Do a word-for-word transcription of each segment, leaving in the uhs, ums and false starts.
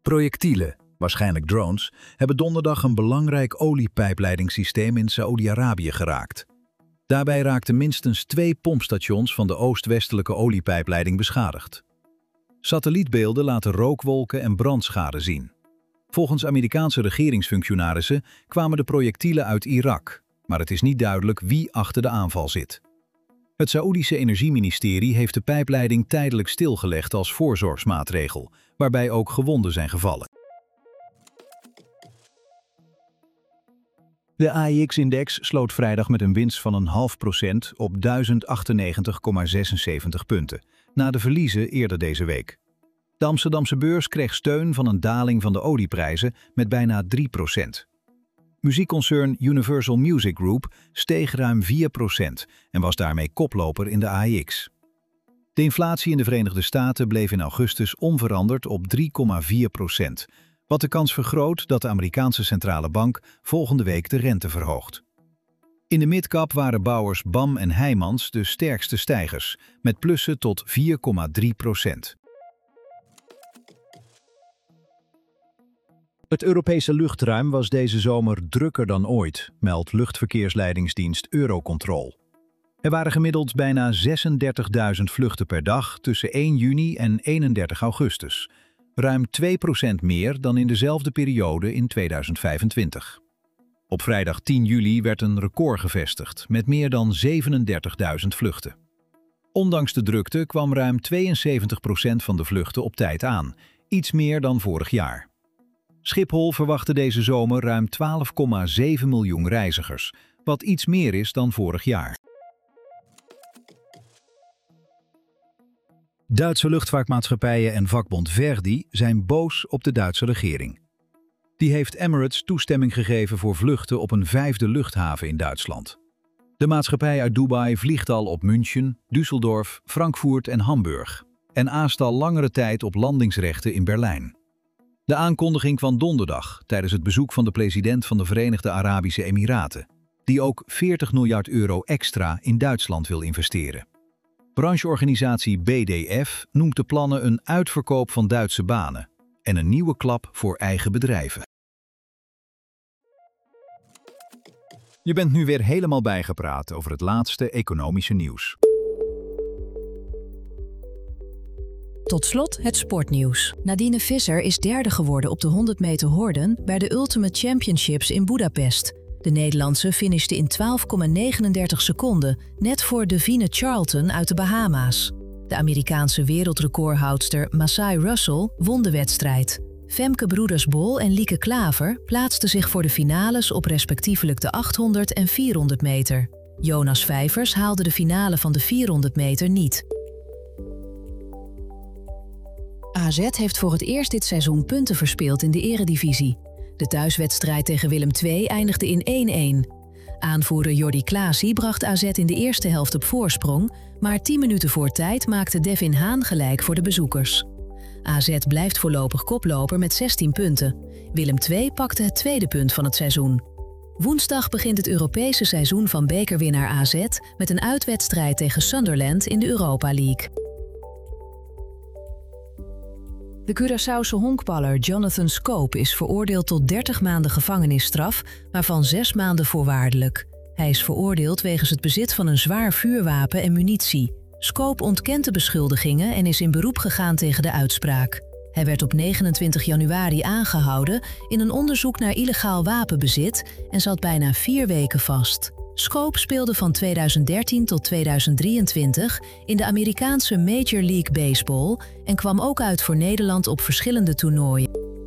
Projectielen, waarschijnlijk drones, hebben donderdag een belangrijk oliepijpleidingssysteem in Saoedi-Arabië geraakt. Daarbij raakten minstens twee pompstations van de oost-westelijke oliepijpleiding beschadigd. Satellietbeelden laten rookwolken en brandschade zien. Volgens Amerikaanse regeringsfunctionarissen kwamen de projectielen uit Irak, maar het is niet duidelijk wie achter de aanval zit. Het Saoedische Energieministerie heeft de pijpleiding tijdelijk stilgelegd als voorzorgsmaatregel, waarbij ook gewonden zijn gevallen. De A I X-index sloot vrijdag met een winst van een half procent op duizend achtennegentig komma zesenzeventig punten, na de verliezen eerder deze week. De Amsterdamse beurs kreeg steun van een daling van de olieprijzen met bijna drie procent. Muziekconcern Universal Music Group steeg ruim vier procent en was daarmee koploper in de A I X. De inflatie in de Verenigde Staten bleef in augustus onveranderd op drie komma vier procent, wat de kans vergroot dat de Amerikaanse centrale bank volgende week de rente verhoogt. In de midcap waren bouwers B A M en Heijmans de sterkste stijgers, met plussen tot vier komma drie procent. Het Europese luchtruim was deze zomer drukker dan ooit, meldt luchtverkeersleidingsdienst Eurocontrol. Er waren gemiddeld bijna zesendertigduizend vluchten per dag tussen één juni en eenendertig augustus. Ruim twee procent meer dan in dezelfde periode in tweeduizend vijfentwintig. Op vrijdag tien juli werd een record gevestigd met meer dan zevenendertigduizend vluchten. Ondanks de drukte kwam ruim tweeënzeventig procent van de vluchten op tijd aan, iets meer dan vorig jaar. Schiphol verwachtte deze zomer ruim twaalf komma zeven miljoen reizigers, wat iets meer is dan vorig jaar. Duitse luchtvaartmaatschappijen en vakbond Verdi zijn boos op de Duitse regering. Die heeft Emirates toestemming gegeven voor vluchten op een vijfde luchthaven in Duitsland. De maatschappij uit Dubai vliegt al op München, Düsseldorf, Frankfurt en Hamburg en aast al langere tijd op landingsrechten in Berlijn. De aankondiging kwam donderdag tijdens het bezoek van de president van de Verenigde Arabische Emiraten, die ook veertig miljard euro extra in Duitsland wil investeren. Brancheorganisatie B D F noemt de plannen een uitverkoop van Duitse banen en een nieuwe klap voor eigen bedrijven. Je bent nu weer helemaal bijgepraat over het laatste economische nieuws. Tot slot het sportnieuws. Nadine Visser is derde geworden op de honderd meter horden bij de Ultimate Championships in Budapest. De Nederlandse finishte in twaalf komma negenendertig seconden, net voor Davina Charlton uit de Bahama's. De Amerikaanse wereldrecordhoudster Masai Russell won de wedstrijd. Femke Broeders-Bol en Lieke Klaver plaatsten zich voor de finales op respectievelijk de achthonderd en vierhonderd meter. Jonas Vijvers haalde de finale van de vierhonderd meter niet. A Z heeft voor het eerst dit seizoen punten verspeeld in de eredivisie. De thuiswedstrijd tegen Willem twee eindigde in één-één. Aanvoerder Jordi Klaasie bracht A Z in de eerste helft op voorsprong, maar tien minuten voor tijd maakte Devin Haan gelijk voor de bezoekers. A Z blijft voorlopig koploper met zestien punten. Willem twee pakte het tweede punt van het seizoen. Woensdag begint het Europese seizoen van bekerwinnaar A Z met een uitwedstrijd tegen Sunderland in de Europa League. De Curaçaose honkballer Jonathan Scope is veroordeeld tot dertig maanden gevangenisstraf, waarvan zes maanden voorwaardelijk. Hij is veroordeeld wegens het bezit van een zwaar vuurwapen en munitie. Scope ontkent de beschuldigingen en is in beroep gegaan tegen de uitspraak. Hij werd op negenentwintig januari aangehouden in een onderzoek naar illegaal wapenbezit en zat bijna vier weken vast. Scope speelde van tweeduizend dertien tot tweeduizend drieëntwintig in de Amerikaanse Major League Baseball en kwam ook uit voor Nederland op verschillende toernooien.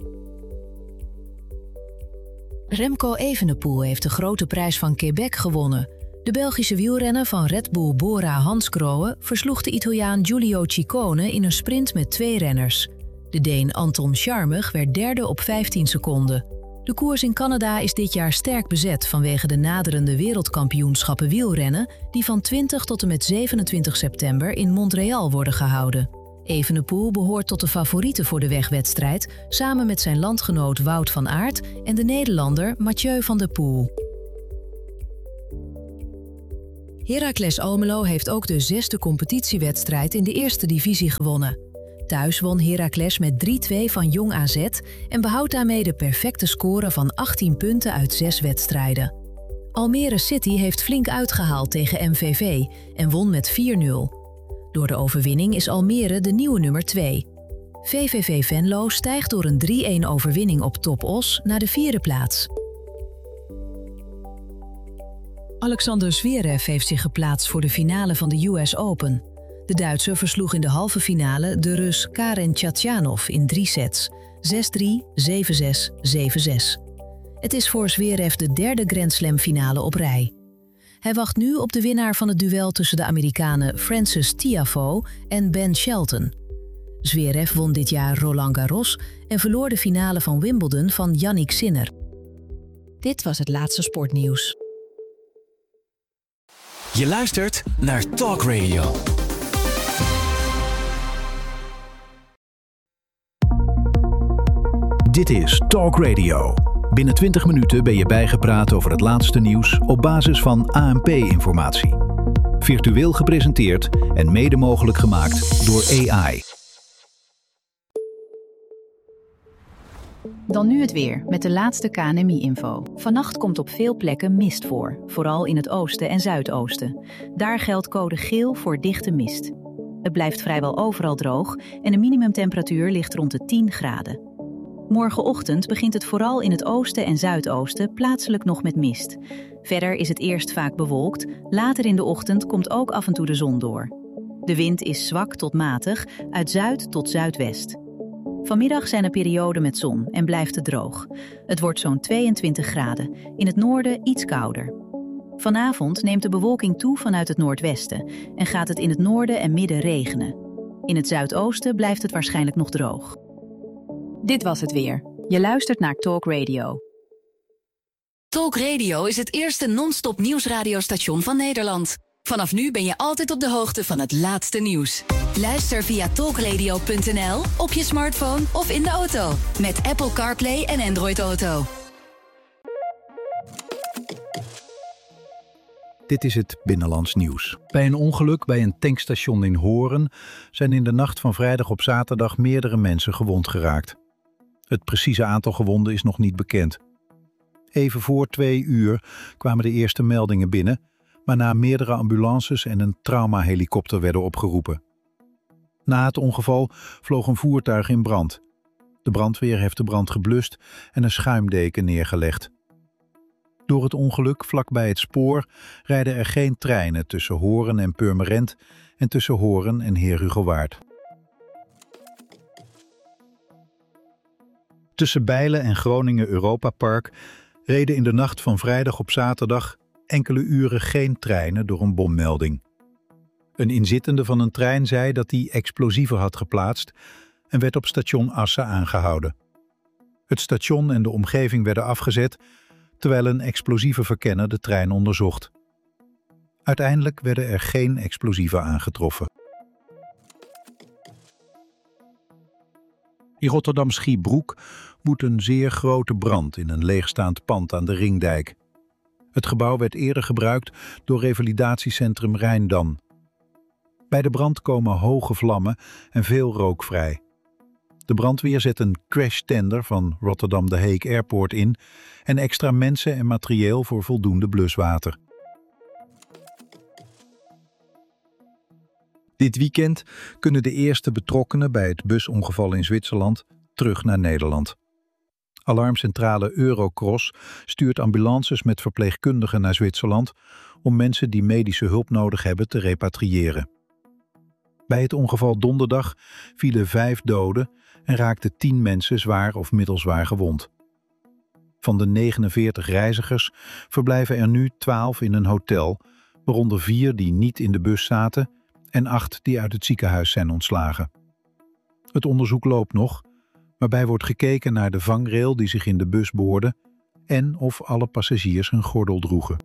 Remco Evenepoel heeft de grote prijs van Quebec gewonnen. De Belgische wielrenner van Red Bull Bora-Hansgrohe versloeg de Italiaan Giulio Ciccone in een sprint met twee renners. De Deen Anton Scharmig werd derde op vijftien seconden. De koers in Canada is dit jaar sterk bezet vanwege de naderende wereldkampioenschappen wielrennen die van twintig tot en met zevenentwintig september in Montreal worden gehouden. Evenepoel behoort tot de favorieten voor de wegwedstrijd samen met zijn landgenoot Wout van Aert en de Nederlander Mathieu van der Poel. Heracles Almelo heeft ook de zesde competitiewedstrijd in de eerste divisie gewonnen. Thuis won Heracles met drie-twee van Jong A Z en behoudt daarmee de perfecte score van achttien punten uit zes wedstrijden. Almere City heeft flink uitgehaald tegen M V V en won met vier nul. Door de overwinning is Almere de nieuwe nummer twee. V V V Venlo stijgt door een drie-een overwinning op Top Os naar de vierde plaats. Alexander Zverev heeft zich geplaatst voor de finale van de U S Open. De Duitser versloeg in de halve finale de Rus Karen Khachanov in drie sets. zes drie, zeven zes, zeven zes. Het is voor Zverev de derde Grand Slam finale op rij. Hij wacht nu op de winnaar van het duel tussen de Amerikanen Frances Tiafoe en Ben Shelton. Zverev won dit jaar Roland Garros en verloor de finale van Wimbledon van Jannik Sinner. Dit was het laatste sportnieuws. Je luistert naar Talk Radio. Dit is Talk Radio. Binnen twintig minuten ben je bijgepraat over het laatste nieuws op basis van A N P-informatie. Virtueel gepresenteerd en mede mogelijk gemaakt door A I. Dan nu het weer, met de laatste K N M I-info. Vannacht komt op veel plekken mist voor, vooral in het oosten en zuidoosten. Daar geldt code geel voor dichte mist. Het blijft vrijwel overal droog en de minimumtemperatuur ligt rond de tien graden. Morgenochtend begint het vooral in het oosten en zuidoosten plaatselijk nog met mist. Verder is het eerst vaak bewolkt, later in de ochtend komt ook af en toe de zon door. De wind is zwak tot matig, uit zuid tot zuidwest. Vanmiddag zijn er perioden met zon en blijft het droog. Het wordt zo'n tweeëntwintig graden, in het noorden iets kouder. Vanavond neemt de bewolking toe vanuit het noordwesten en gaat het in het noorden en midden regenen. In het zuidoosten blijft het waarschijnlijk nog droog. Dit was het weer. Je luistert naar Talk Radio. Talk Radio is het eerste non-stop nieuwsradiostation van Nederland. Vanaf nu ben je altijd op de hoogte van het laatste nieuws. Luister via talkradio punt n l, op je smartphone of in de auto. Met Apple CarPlay en Android Auto. Dit is het Binnenlands nieuws. Bij een ongeluk bij een tankstation in Horen zijn in de nacht van vrijdag op zaterdag meerdere mensen gewond geraakt. Het precieze aantal gewonden is nog niet bekend. Even voor twee uur kwamen de eerste meldingen binnen, waarna meerdere ambulances en een traumahelikopter werden opgeroepen. Na het ongeval vloog een voertuig in brand. De brandweer heeft de brand geblust en een schuimdeken neergelegd. Door het ongeluk vlakbij het spoor rijden er geen treinen tussen Horen en Purmerend en tussen Horen en Heerhugowaard. Tussen Bijlen en Groningen Europa Park reden in de nacht van vrijdag op zaterdag enkele uren geen treinen door een bommelding. Een inzittende van een trein zei dat hij explosieven had geplaatst en werd op station Assen aangehouden. Het station en de omgeving werden afgezet, terwijl een explosievenverkenner de trein onderzocht. Uiteindelijk werden er geen explosieven aangetroffen. In Rotterdam-Schiebroek woedt een zeer grote brand in een leegstaand pand aan de Ringdijk. Het gebouw werd eerder gebruikt door revalidatiecentrum Rijndam. Bij de brand komen hoge vlammen en veel rook vrij. De brandweer zet een crashtender van Rotterdam De Hague Airport in en extra mensen en materieel voor voldoende bluswater. Dit weekend kunnen de eerste betrokkenen bij het busongeval in Zwitserland terug naar Nederland. Alarmcentrale Eurocross stuurt ambulances met verpleegkundigen naar Zwitserland om mensen die medische hulp nodig hebben te repatriëren. Bij het ongeval donderdag vielen vijf doden en raakten tien mensen zwaar of middelzwaar gewond. Van de negenenveertig reizigers verblijven er nu twaalf in een hotel, waaronder vier die niet in de bus zaten en acht die uit het ziekenhuis zijn ontslagen. Het onderzoek loopt nog, waarbij wordt gekeken naar de vangrail die zich in de bus boorde en of alle passagiers een gordel droegen.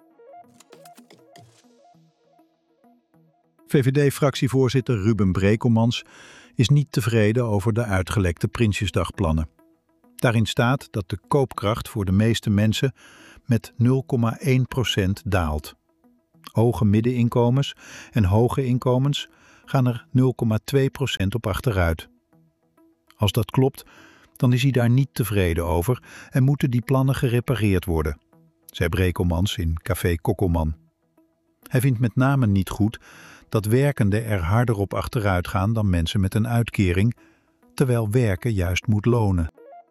V V D-fractievoorzitter Ruben Brekelmans is niet tevreden over de uitgelekte Prinsjesdagplannen. Daarin staat dat de koopkracht voor de meeste mensen met nul komma één procent daalt. Hoge middeninkomens en hoge inkomens gaan er nul komma twee procent op achteruit. Als dat klopt, dan is hij daar niet tevreden over en moeten die plannen gerepareerd worden, zei Brekelmans in Café Kokkelman. Hij vindt met name niet goed dat werkenden er harder op achteruit gaan dan mensen met een uitkering, terwijl werken juist moet lonen.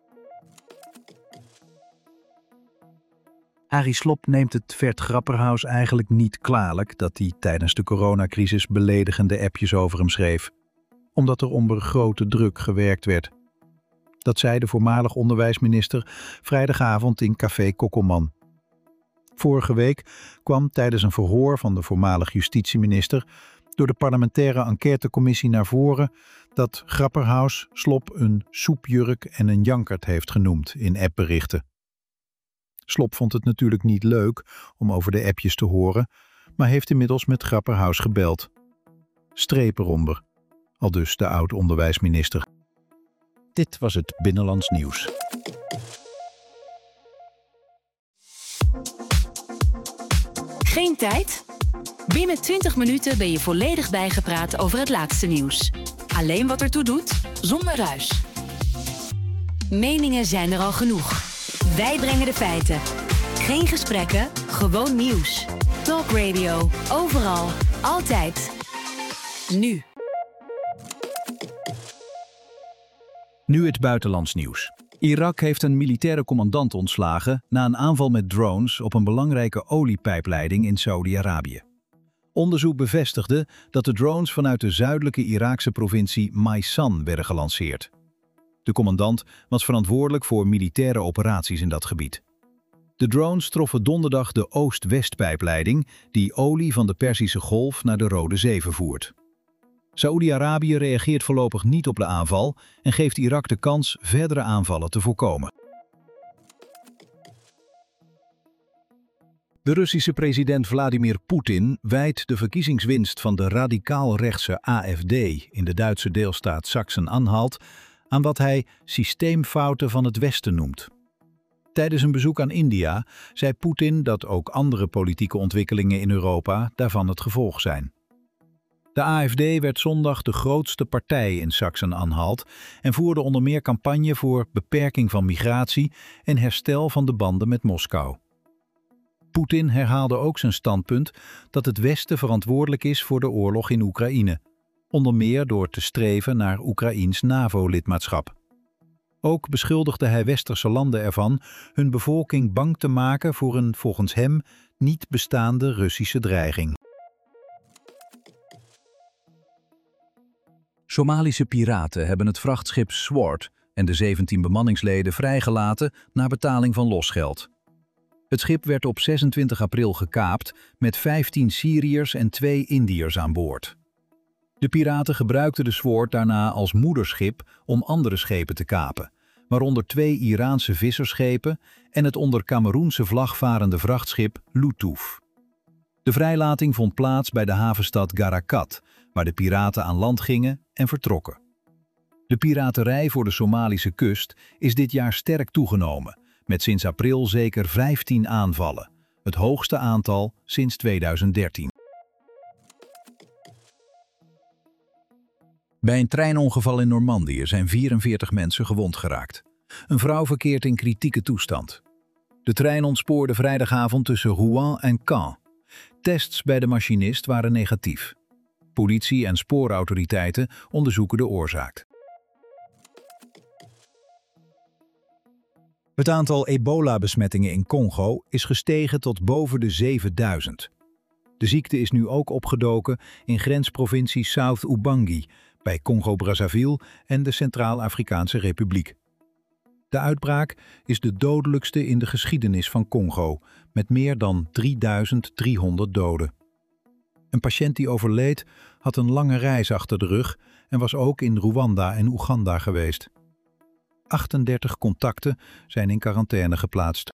Arie Slob neemt het Vert Grapperhaus eigenlijk niet kwalijk dat hij tijdens de coronacrisis beledigende appjes over hem schreef, omdat er onder grote druk gewerkt werd. Dat zei de voormalig onderwijsminister vrijdagavond in Café Kokkelman. Vorige week kwam tijdens een verhoor van de voormalig justitieminister door de parlementaire enquêtecommissie naar voren dat Grapperhaus Slob een soepjurk en een jankert heeft genoemd in appberichten. Slob vond het natuurlijk niet leuk om over de appjes te horen, maar heeft inmiddels met Grapperhaus gebeld. Streep eronder, aldus de oud-onderwijsminister. Dit was het Binnenlands Nieuws. Geen tijd? Binnen twintig minuten ben je volledig bijgepraat over het laatste nieuws. Alleen wat ertoe doet, zonder ruis. Meningen zijn er al genoeg. Wij brengen de feiten. Geen gesprekken, gewoon nieuws. Talk Radio, overal, altijd. Nu. Nu het buitenlands nieuws. Irak heeft een militaire commandant ontslagen na een aanval met drones op een belangrijke oliepijpleiding in Saudi-Arabië. Onderzoek bevestigde dat de drones vanuit de zuidelijke Iraakse provincie Maysan werden gelanceerd. De commandant was verantwoordelijk voor militaire operaties in dat gebied. De drones troffen donderdag de Oost-West-pijpleiding die olie van de Perzische Golf naar de Rode Zee vervoert. Saoedi-Arabië reageert voorlopig niet op de aanval en geeft Irak de kans verdere aanvallen te voorkomen. De Russische president Vladimir Poetin wijt de verkiezingswinst van de radicaal-rechtse A F D in de Duitse deelstaat Sachsen-Anhalt aan wat hij systeemfouten van het Westen noemt. Tijdens een bezoek aan India zei Poetin dat ook andere politieke ontwikkelingen in Europa daarvan het gevolg zijn. De A F D werd zondag de grootste partij in Sachsen-Anhalt en voerde onder meer campagne voor beperking van migratie en herstel van de banden met Moskou. Poetin herhaalde ook zijn standpunt dat het Westen verantwoordelijk is voor de oorlog in Oekraïne, onder meer door te streven naar Oekraïens NAVO-lidmaatschap. Ook beschuldigde hij westerse landen ervan hun bevolking bang te maken voor een volgens hem niet bestaande Russische dreiging. Somalische piraten hebben het vrachtschip Sword en de zeventien bemanningsleden vrijgelaten na betaling van losgeld. Het schip werd op zesentwintig april gekaapt met vijftien Syriërs en twee Indiërs aan boord. De piraten gebruikten de Sword daarna als moederschip om andere schepen te kapen, waaronder twee Iraanse vissersschepen en het onder Kameroense vlag varende vrachtschip Loutouf. De vrijlating vond plaats bij de havenstad Garakat, waar de piraten aan land gingen en vertrokken. De piraterij voor de Somalische kust is dit jaar sterk toegenomen, met sinds april zeker vijftien aanvallen, het hoogste aantal sinds tweeduizend dertien. Bij een treinongeval in Normandië zijn vierenveertig mensen gewond geraakt. Een vrouw verkeert in kritieke toestand. De trein ontspoorde vrijdagavond tussen Rouen en Caen. Tests bij de machinist waren negatief. Politie en spoorautoriteiten onderzoeken de oorzaak. Het aantal ebola-besmettingen in Congo is gestegen tot boven de zevenduizend. De ziekte is nu ook opgedoken in grensprovincie South-Ubangi, bij Congo-Brazzaville en de Centraal-Afrikaanse Republiek. De uitbraak is de dodelijkste in de geschiedenis van Congo, met meer dan drieduizend driehonderd doden. Een patiënt die overleed had een lange reis achter de rug en was ook in Rwanda en Oeganda geweest. achtendertig contacten zijn in quarantaine geplaatst.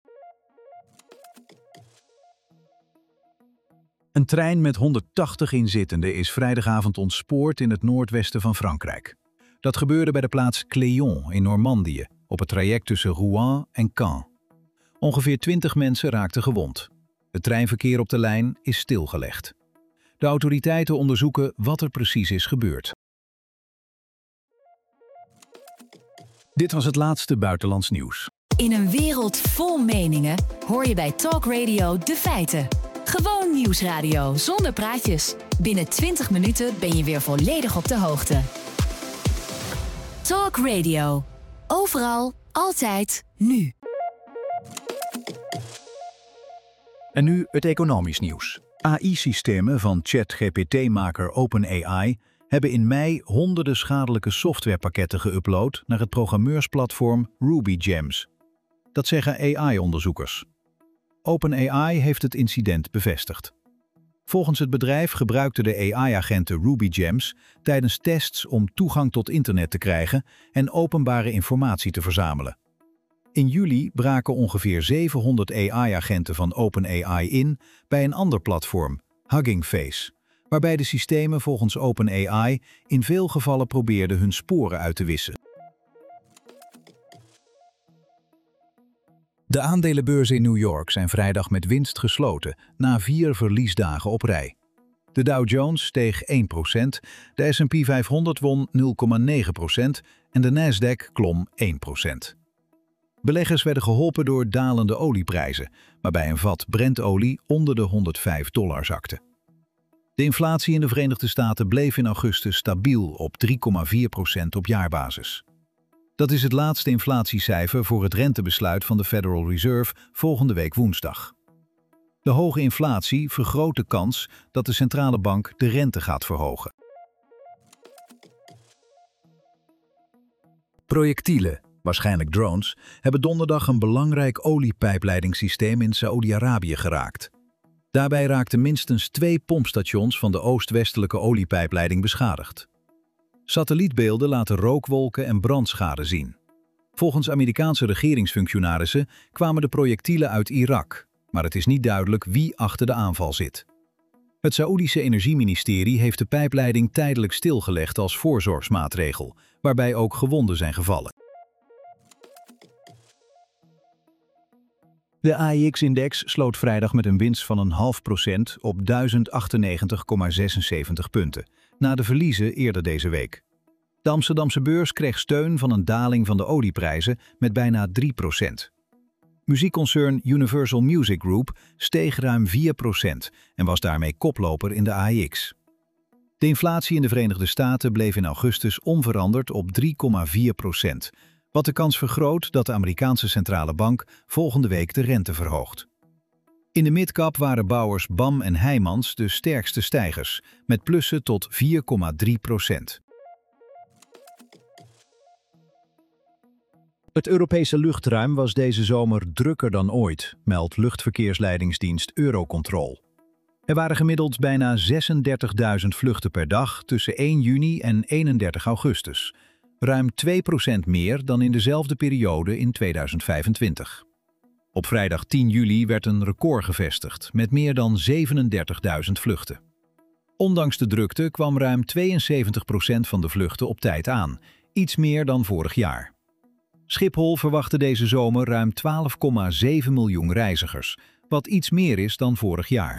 Een trein met honderdtachtig inzittenden is vrijdagavond ontspoord in het noordwesten van Frankrijk. Dat gebeurde bij de plaats Cléon in Normandië, op het traject tussen Rouen en Caen. Ongeveer twintig mensen raakten gewond. Het treinverkeer op de lijn is stilgelegd. De autoriteiten onderzoeken wat er precies is gebeurd. Dit was het laatste buitenlands nieuws. In een wereld vol meningen hoor je bij Talk Radio de feiten. Gewoon nieuwsradio zonder praatjes. Binnen twintig minuten ben je weer volledig op de hoogte. Talk Radio. Overal, altijd, nu. En nu het economisch nieuws. A I-systemen van ChatGPT-maker OpenAI hebben in mei honderden schadelijke softwarepakketten geüpload naar het programmeursplatform RubyGems. Dat zeggen A I-onderzoekers. OpenAI heeft het incident bevestigd. Volgens het bedrijf gebruikten de A I-agenten RubyGems tijdens tests om toegang tot internet te krijgen en openbare informatie te verzamelen. In juli braken ongeveer zevenhonderd A I-agenten van OpenAI in bij een ander platform, Hugging Face, waarbij de systemen volgens OpenAI in veel gevallen probeerden hun sporen uit te wissen. De aandelenbeurzen in New York zijn vrijdag met winst gesloten, na vier verliesdagen op rij. De Dow Jones steeg één procent, de S en P vijfhonderd won nul komma negen procent en de Nasdaq klom één procent. Beleggers werden geholpen door dalende olieprijzen, waarbij een vat Brentolie onder de honderdvijf dollar zakte. De inflatie in de Verenigde Staten bleef in augustus stabiel op drie komma vier procent op jaarbasis. Dat is het laatste inflatiecijfer voor het rentebesluit van de Federal Reserve volgende week woensdag. De hoge inflatie vergroot de kans dat de centrale bank de rente gaat verhogen. Projectielen, waarschijnlijk drones, hebben donderdag een belangrijk oliepijpleidingssysteem in Saoedi-Arabië geraakt. Daarbij raakten minstens twee pompstations van de oost-westelijke oliepijpleiding beschadigd. Satellietbeelden laten rookwolken en brandschade zien. Volgens Amerikaanse regeringsfunctionarissen kwamen de projectielen uit Irak, maar het is niet duidelijk wie achter de aanval zit. Het Saoedische Energieministerie heeft de pijpleiding tijdelijk stilgelegd als voorzorgsmaatregel, waarbij ook gewonden zijn gevallen. De A I X-index sloot vrijdag met een winst van een half procent op duizend achtennegentig komma zesenzeventig punten, na de verliezen eerder deze week. De Amsterdamse beurs kreeg steun van een daling van de olieprijzen met bijna drie procent. Muziekconcern Universal Music Group steeg ruim vier procent en was daarmee koploper in de A I X. De inflatie in de Verenigde Staten bleef in augustus onveranderd op drie komma vier procent, wat de kans vergroot dat de Amerikaanse centrale bank volgende week de rente verhoogt. In de midcap waren bouwers B A M en Heijmans de sterkste stijgers, met plussen tot vier komma drie procent. Het Europese luchtruim was deze zomer drukker dan ooit, meldt luchtverkeersleidingsdienst Eurocontrol. Er waren gemiddeld bijna zesendertigduizend vluchten per dag tussen één juni en eenendertig augustus. Ruim twee procent meer dan in dezelfde periode in tweeduizend vijfentwintig. Op vrijdag tien juli werd een record gevestigd met meer dan zevenendertigduizend vluchten. Ondanks de drukte kwam ruim tweeënzeventig procent van de vluchten op tijd aan, iets meer dan vorig jaar. Schiphol verwachtte deze zomer ruim twaalf komma zeven miljoen reizigers, wat iets meer is dan vorig jaar.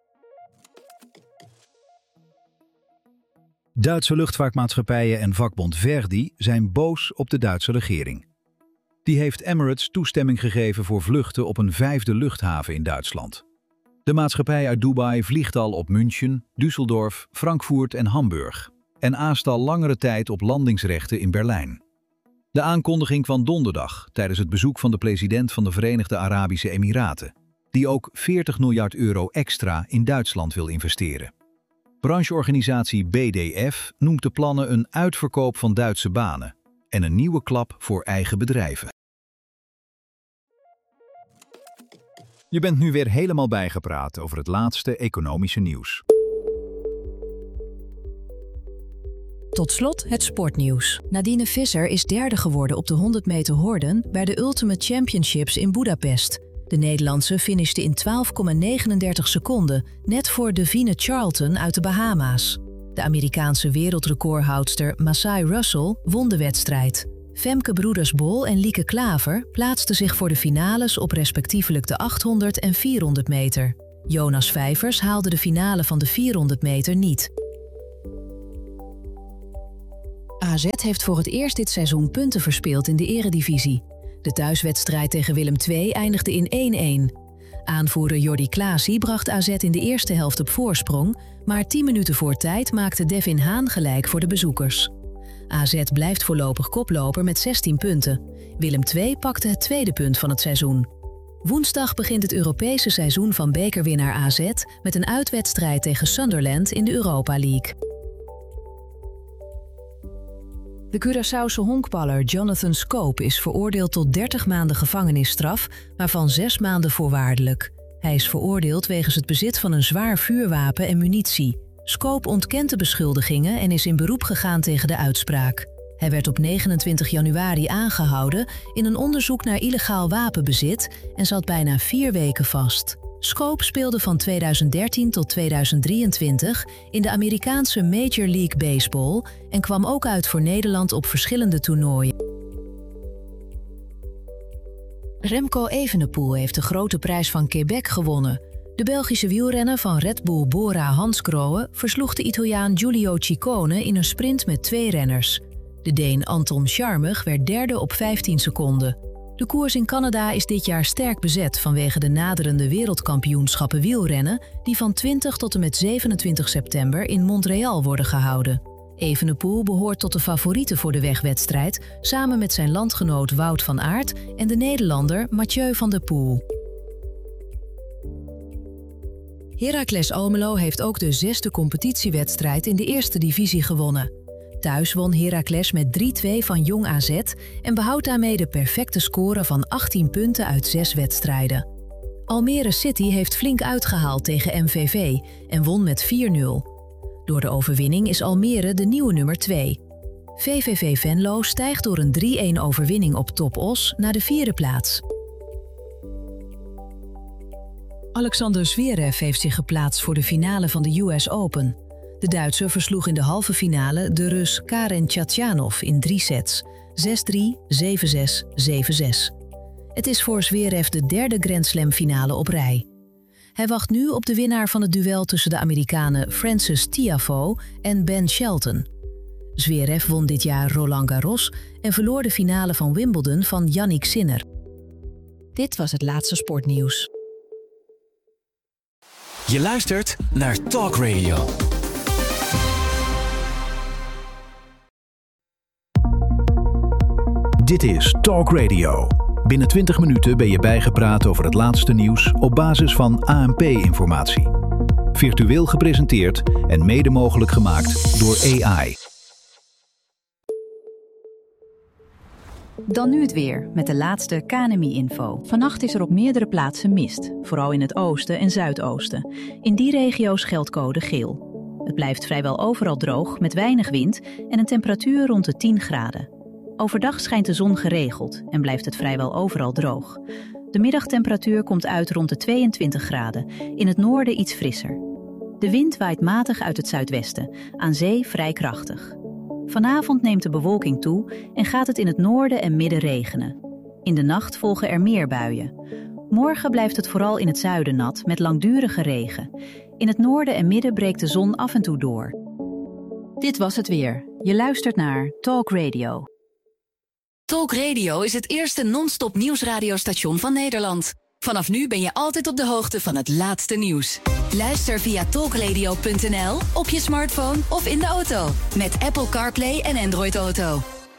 Duitse luchtvaartmaatschappijen en vakbond Verdi zijn boos op de Duitse regering. Die heeft Emirates toestemming gegeven voor vluchten op een vijfde luchthaven in Duitsland. De maatschappij uit Dubai vliegt al op München, Düsseldorf, Frankfurt en Hamburg en aast al langere tijd op landingsrechten in Berlijn. De aankondiging kwam donderdag tijdens het bezoek van de president van de Verenigde Arabische Emiraten, die ook veertig miljard euro extra in Duitsland wil investeren. Brancheorganisatie B D F noemt de plannen een uitverkoop van Duitse banen en een nieuwe klap voor eigen bedrijven. Je bent nu weer helemaal bijgepraat over het laatste economische nieuws. Tot slot het sportnieuws. Nadine Visser is derde geworden op de honderd meter horden bij de Ultimate Championships in Budapest. De Nederlandse finishte in twaalf komma negenendertig seconden, net voor Davina Charlton uit de Bahama's. De Amerikaanse wereldrecordhoudster Masai Russell won de wedstrijd. Femke Broeders-Bol en Lieke Klaver plaatsten zich voor de finales op respectievelijk de achthonderd en vierhonderd meter. Jonas Vijvers haalde de finale van de vierhonderd meter niet. A Z heeft voor het eerst dit seizoen punten verspeeld in de eredivisie. De thuiswedstrijd tegen Willem twee eindigde in één-één. Aanvoerder Jordi Klaasie bracht A Z in de eerste helft op voorsprong, maar tien minuten voor tijd maakte Devin Haan gelijk voor de bezoekers. A Z blijft voorlopig koploper met zestien punten. Willem twee pakte het tweede punt van het seizoen. Woensdag begint het Europese seizoen van bekerwinnaar A Z met een uitwedstrijd tegen Sunderland in de Europa League. De Curaçaose honkballer Jonathan Scope is veroordeeld tot dertig maanden gevangenisstraf, waarvan zes maanden voorwaardelijk. Hij is veroordeeld wegens het bezit van een zwaar vuurwapen en munitie. Scope ontkent de beschuldigingen en is in beroep gegaan tegen de uitspraak. Hij werd op negenentwintig januari aangehouden in een onderzoek naar illegaal wapenbezit en zat bijna vier weken vast. Scope speelde van tweeduizend dertien tot tweeduizend drieëntwintig in de Amerikaanse Major League Baseball en kwam ook uit voor Nederland op verschillende toernooien. Remco Evenepoel heeft de grote prijs van Quebec gewonnen. De Belgische wielrenner van Red Bull Bora Hansgrohe versloeg de Italiaan Giulio Ciccone in een sprint met twee renners. De Deen Anton Scharmig werd derde op vijftien seconden. De koers in Canada is dit jaar sterk bezet vanwege de naderende wereldkampioenschappen wielrennen die van twintig tot en met zevenentwintig september in Montreal worden gehouden. Evenepoel behoort tot de favorieten voor de wegwedstrijd samen met zijn landgenoot Wout van Aert en de Nederlander Mathieu van der Poel. Heracles Almelo heeft ook de zesde competitiewedstrijd in de eerste divisie gewonnen. Thuis won Heracles met drie-twee van Jong A Z en behoudt daarmee de perfecte score van achttien punten uit zes wedstrijden. Almere City heeft flink uitgehaald tegen M V V en won met vier nul. Door de overwinning is Almere de nieuwe nummer twee. V V V Venlo stijgt door een drie-een overwinning op Top Os naar de vierde plaats. Alexander Zverev heeft zich geplaatst voor de finale van de U S Open. De Duitser versloeg in de halve finale de Rus Karen Khachanov in drie sets, zes-drie, zeven-zes, zeven-zes. Het is voor Zverev de derde Grand Slam finale op rij. Hij wacht nu op de winnaar van het duel tussen de Amerikanen Frances Tiafoe en Ben Shelton. Zverev won dit jaar Roland Garros en verloor de finale van Wimbledon van Jannik Sinner. Dit was het laatste sportnieuws. Je luistert naar Talk Radio. Dit is Talk Radio. Binnen twintig minuten ben je bijgepraat over het laatste nieuws op basis van A N P-informatie. Virtueel gepresenteerd en mede mogelijk gemaakt door A I. Dan nu het weer met de laatste K N M I-info. Vannacht is er op meerdere plaatsen mist, vooral in het oosten en zuidoosten. In die regio's geldt code geel. Het blijft vrijwel overal droog met weinig wind en een temperatuur rond de tien graden. Overdag schijnt de zon geregeld en blijft het vrijwel overal droog. De middagtemperatuur komt uit rond de tweeëntwintig graden, in het noorden iets frisser. De wind waait matig uit het zuidwesten, aan zee vrij krachtig. Vanavond neemt de bewolking toe en gaat het in het noorden en midden regenen. In de nacht volgen er meer buien. Morgen blijft het vooral in het zuiden nat met langdurige regen. In het noorden en midden breekt de zon af en toe door. Dit was het weer. Je luistert naar Talk Radio. Talk Radio is het eerste non-stop nieuwsradiostation van Nederland. Vanaf nu ben je altijd op de hoogte van het laatste nieuws. Luister via talkradio punt n l, op je smartphone of in de auto. Met Apple CarPlay en Android Auto.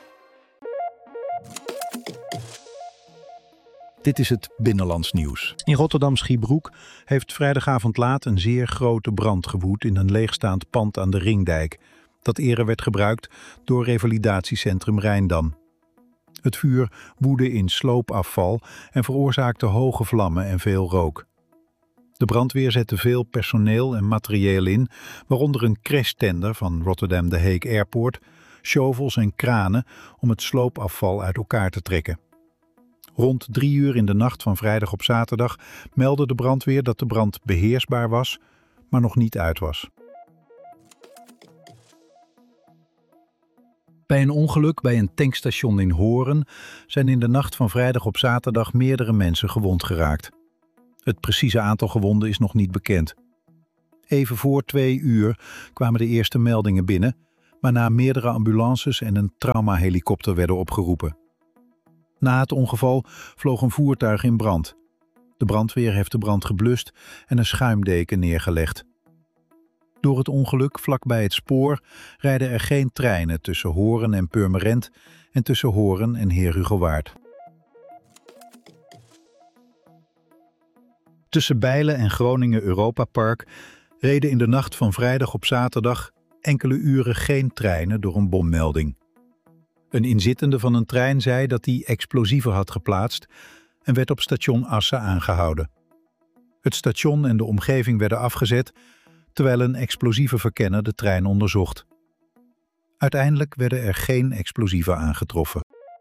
Dit is het Binnenlands nieuws. In Rotterdam-Schiebroek heeft vrijdagavond laat een zeer grote brand gewoed in een leegstaand pand aan de Ringdijk, dat eerder werd gebruikt door revalidatiecentrum Rijndam. Het vuur woedde in sloopafval en veroorzaakte hoge vlammen en veel rook. De brandweer zette veel personeel en materieel in, waaronder een crashtender van Rotterdam de Hague Airport, shovels en kranen om het sloopafval uit elkaar te trekken. Rond drie uur in de nacht van vrijdag op zaterdag meldde de brandweer dat de brand beheersbaar was, maar nog niet uit was. Bij een ongeluk bij een tankstation in Horen zijn in de nacht van vrijdag op zaterdag meerdere mensen gewond geraakt. Het precieze aantal gewonden is nog niet bekend. Even voor twee uur kwamen de eerste meldingen binnen, waarna meerdere ambulances en een traumahelikopter werden opgeroepen. Na het ongeval vloog een voertuig in brand. De brandweer heeft de brand geblust en een schuimdeken neergelegd. Door het ongeluk vlakbij het spoor rijden er geen treinen tussen Horen en Purmerend en tussen Horen en Heerhugowaard. Tussen Bijlen en Groningen Europa Park reden in de nacht van vrijdag op zaterdag enkele uren geen treinen door een bommelding. Een inzittende van een trein zei dat hij explosieven had geplaatst en werd op station Assen aangehouden. Het station en de omgeving werden afgezet, terwijl een explosievenverkenner de trein onderzocht. Uiteindelijk werden er geen explosieven aangetroffen.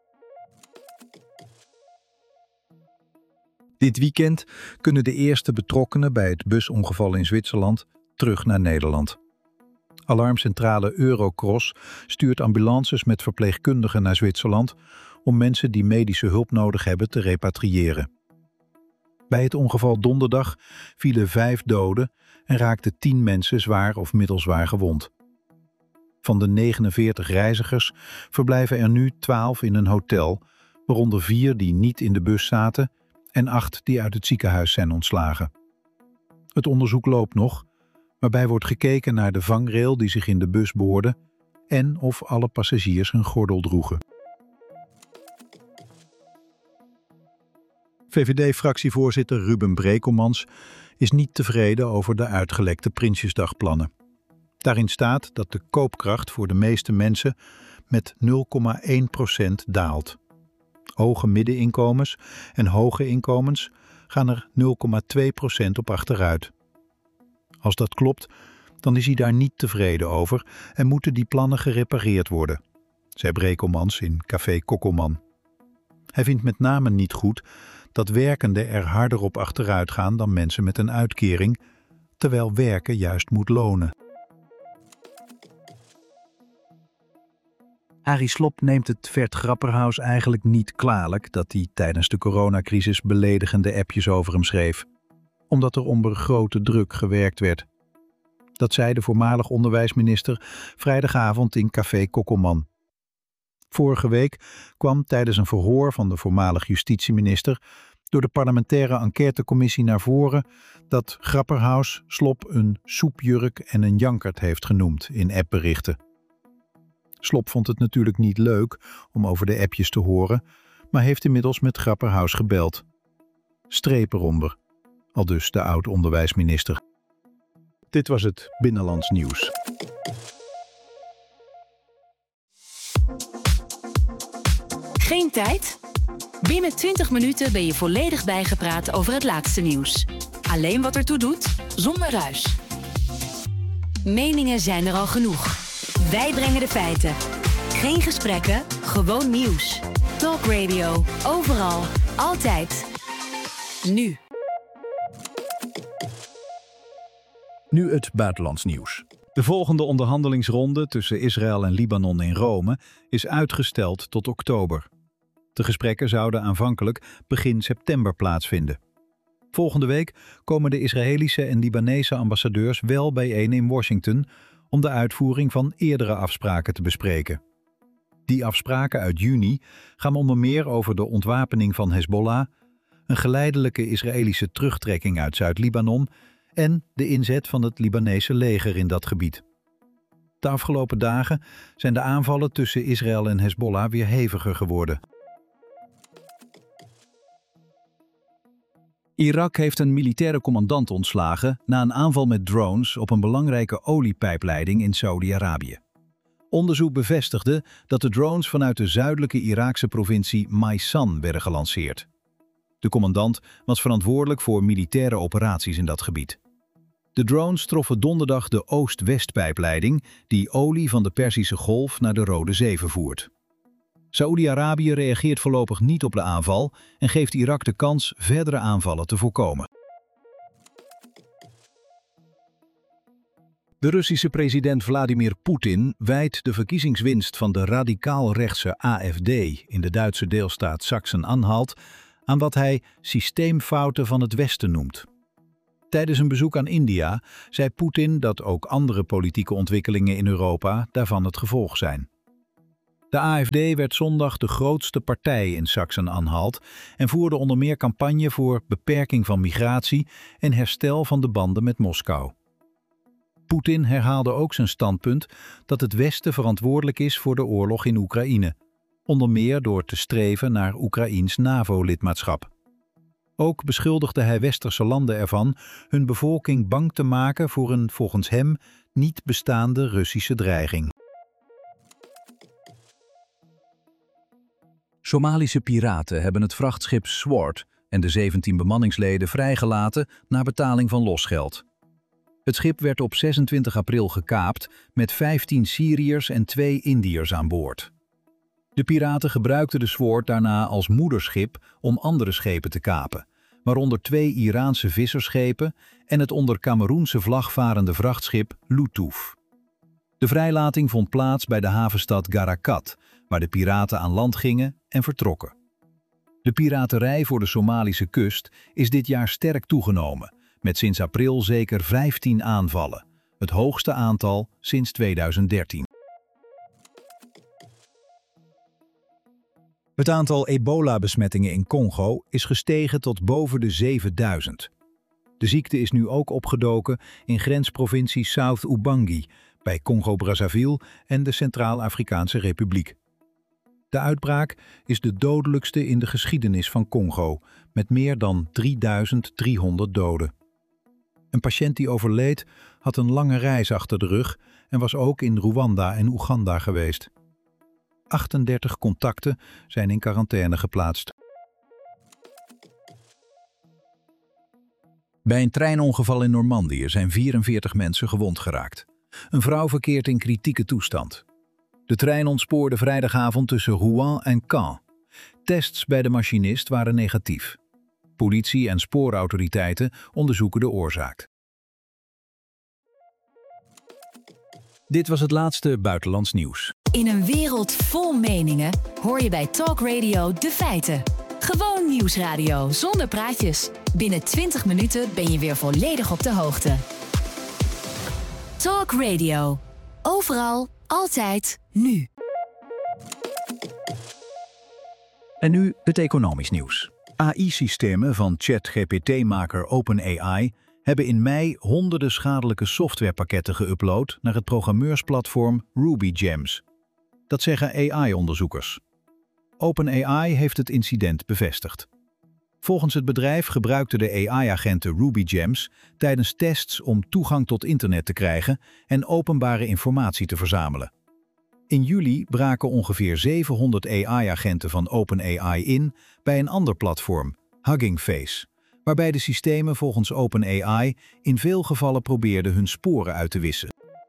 Dit weekend kunnen de eerste betrokkenen bij het busongeval in Zwitserland terug naar Nederland. Alarmcentrale Eurocross stuurt ambulances met verpleegkundigen naar Zwitserland om mensen die medische hulp nodig hebben te repatriëren. Bij het ongeval donderdag vielen vijf doden en raakten tien mensen zwaar of middelzwaar gewond. Van de negenenveertig reizigers verblijven er nu twaalf in een hotel, waaronder vier die niet in de bus zaten en acht die uit het ziekenhuis zijn ontslagen. Het onderzoek loopt nog, waarbij wordt gekeken naar de vangrail die zich in de bus boorde en of alle passagiers een gordel droegen. V V D-fractievoorzitter Ruben Brekelmans is niet tevreden over de uitgelekte Prinsjesdagplannen. Daarin staat dat de koopkracht voor de meeste mensen met nul komma één procent daalt. Hoge middeninkomens en hoge inkomens gaan er nul komma twee procent op achteruit. Als dat klopt, dan is hij daar niet tevreden over en moeten die plannen gerepareerd worden, zei Brekelmans in Café Kokkelman. Hij vindt met name niet goed dat werkenden er harder op achteruit gaan dan mensen met een uitkering, terwijl werken juist moet lonen. Arie Slob neemt het Vert Grapperhaus eigenlijk niet kwalijk dat hij tijdens de coronacrisis beledigende appjes over hem schreef, omdat er onder grote druk gewerkt werd. Dat zei de voormalig onderwijsminister vrijdagavond in Café Kokkelman. Vorige week kwam tijdens een verhoor van de voormalig justitieminister door de parlementaire enquêtecommissie naar voren dat Grapperhaus Slob een soepjurk en een jankert heeft genoemd in appberichten. Slob vond het natuurlijk niet leuk om over de appjes te horen, maar heeft inmiddels met Grapperhaus gebeld. Streep eronder, aldus de oud-onderwijsminister. Dit was het Binnenlands Nieuws. Geen tijd? Binnen twintig minuten ben je volledig bijgepraat over het laatste nieuws. Alleen wat ertoe doet, zonder ruis. Meningen zijn er al genoeg. Wij brengen de feiten. Geen gesprekken, gewoon nieuws. Talk Radio, overal, altijd. Nu. Nu het buitenlands nieuws. De volgende onderhandelingsronde tussen Israël en Libanon in Rome is uitgesteld tot oktober. De gesprekken zouden aanvankelijk begin september plaatsvinden. Volgende week komen de Israëlische en Libanese ambassadeurs wel bijeen in Washington om de uitvoering van eerdere afspraken te bespreken. Die afspraken uit juni gaan onder meer over de ontwapening van Hezbollah, een geleidelijke Israëlische terugtrekking uit Zuid-Libanon en de inzet van het Libanese leger in dat gebied. De afgelopen dagen zijn de aanvallen tussen Israël en Hezbollah weer heviger geworden. Irak heeft een militaire commandant ontslagen na een aanval met drones op een belangrijke oliepijpleiding in Saudi-Arabië. Onderzoek bevestigde dat de drones vanuit de zuidelijke Iraakse provincie Maysan werden gelanceerd. De commandant was verantwoordelijk voor militaire operaties in dat gebied. De drones troffen donderdag de Oost-West-pijpleiding die olie van de Perzische Golf naar de Rode Zee vervoert. Saoedi-Arabië reageert voorlopig niet op de aanval en geeft Irak de kans verdere aanvallen te voorkomen. De Russische president Vladimir Poetin wijt de verkiezingswinst van de radicaal-rechtse A F D in de Duitse deelstaat Sachsen-Anhalt aan wat hij systeemfouten van het Westen noemt. Tijdens een bezoek aan India zei Poetin dat ook andere politieke ontwikkelingen in Europa daarvan het gevolg zijn. De A F D werd zondag de grootste partij in Sachsen-Anhalt en voerde onder meer campagne voor beperking van migratie en herstel van de banden met Moskou. Poetin herhaalde ook zijn standpunt dat het Westen verantwoordelijk is voor de oorlog in Oekraïne, onder meer door te streven naar Oekraïens NAVO-lidmaatschap. Ook beschuldigde hij westerse landen ervan hun bevolking bang te maken voor een volgens hem niet bestaande Russische dreiging. Somalische piraten hebben het vrachtschip Sword en de zeventien bemanningsleden vrijgelaten na betaling van losgeld. Het schip werd op zesentwintig april gekaapt met vijftien Syriërs en twee Indiërs aan boord. De piraten gebruikten de Sword daarna als moederschip om andere schepen te kapen, waaronder twee Iraanse vissersschepen en het onder Kameroense vlag varende vrachtschip Loutouf. De vrijlating vond plaats bij de havenstad Garakat, waar de piraten aan land gingen en vertrokken. De piraterij voor de Somalische kust is dit jaar sterk toegenomen, met sinds april zeker vijftien aanvallen, het hoogste aantal sinds tweeduizend dertien. Het aantal ebola-besmettingen in Congo is gestegen tot boven de zevenduizend. De ziekte is nu ook opgedoken in grensprovincie South Ubangi, bij Congo-Brazzaville en de Centraal-Afrikaanse Republiek. De uitbraak is de dodelijkste in de geschiedenis van Congo, met meer dan drieduizend driehonderd doden. Een patiënt die overleed had een lange reis achter de rug en was ook in Rwanda en Oeganda geweest. achtendertig contacten zijn in quarantaine geplaatst. Bij een treinongeval in Normandië zijn vierenveertig mensen gewond geraakt. Een vrouw verkeert in kritieke toestand. De trein ontspoorde vrijdagavond tussen Rouen en Caen. Tests bij de machinist waren negatief. Politie en spoorautoriteiten onderzoeken de oorzaak. Dit was het laatste buitenlands nieuws. In een wereld vol meningen hoor je bij Talk Radio de feiten. Gewoon nieuwsradio zonder praatjes. Binnen twintig minuten ben je weer volledig op de hoogte. Talk Radio. Overal, altijd, nu. En nu het economisch nieuws. A I-systemen van ChatGPT-maker OpenAI hebben in mei honderden schadelijke softwarepakketten geüpload naar het programmeursplatform RubyGems. Dat zeggen A I-onderzoekers. OpenAI heeft het incident bevestigd. Volgens het bedrijf gebruikten de A I-agenten RubyGems tijdens tests om toegang tot internet te krijgen en openbare informatie te verzamelen. In juli braken ongeveer zevenhonderd A I-agenten van OpenAI in bij een ander platform, Hugging Face, waarbij de systemen volgens OpenAI in veel gevallen probeerden hun sporen uit te wissen.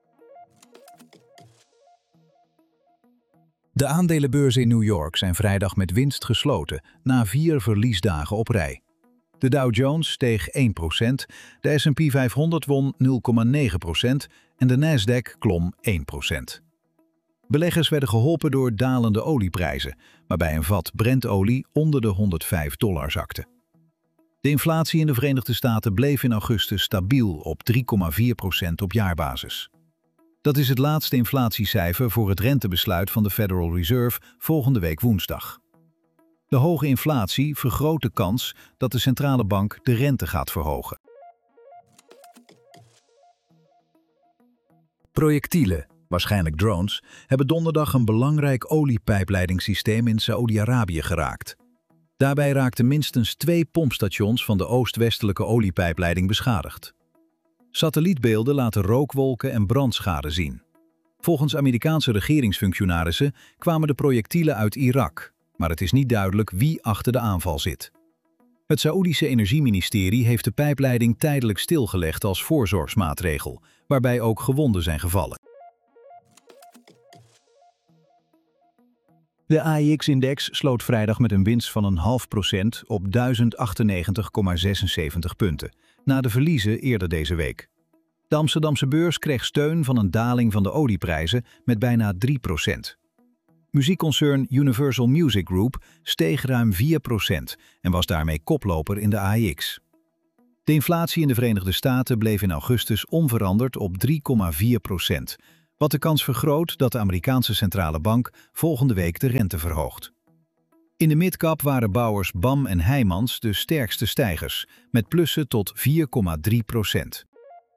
De aandelenbeurzen in New York zijn vrijdag met winst gesloten, na vier verliesdagen op rij. De Dow Jones steeg één procent, de S en P vijfhonderd won nul komma negen procent en de Nasdaq klom één procent. Beleggers werden geholpen door dalende olieprijzen, waarbij een vat Brentolie onder de honderdvijf dollar zakte. De inflatie in de Verenigde Staten bleef in augustus stabiel op drie komma vier procent op jaarbasis. Dat is het laatste inflatiecijfer voor het rentebesluit van de Federal Reserve volgende week woensdag. De hoge inflatie vergroot de kans dat de centrale bank de rente gaat verhogen. Projectielen, waarschijnlijk drones, hebben donderdag een belangrijk oliepijpleidingssysteem in Saoedi-Arabië geraakt. Daarbij raakten minstens twee pompstations van de oost-westelijke oliepijpleiding beschadigd. Satellietbeelden laten rookwolken en brandschade zien. Volgens Amerikaanse regeringsfunctionarissen kwamen de projectielen uit Irak, maar het is niet duidelijk wie achter de aanval zit. Het Saoedische Energieministerie heeft de pijpleiding tijdelijk stilgelegd als voorzorgsmaatregel, waarbij ook gewonden zijn gevallen. De A E X-index sloot vrijdag met een winst van een half procent op duizend achtennegentig komma zesenzeventig punten, na de verliezen eerder deze week. De Amsterdamse beurs kreeg steun van een daling van de olieprijzen met bijna drie procent. Muziekconcern Universal Music Group steeg ruim vier procent en was daarmee koploper in de A E X. De inflatie in de Verenigde Staten bleef in augustus onveranderd op drie komma vier procent, wat de kans vergroot dat de Amerikaanse centrale bank volgende week de rente verhoogt. In de midcap waren bouwers B A M en Heijmans de sterkste stijgers, met plussen tot vier komma drie procent.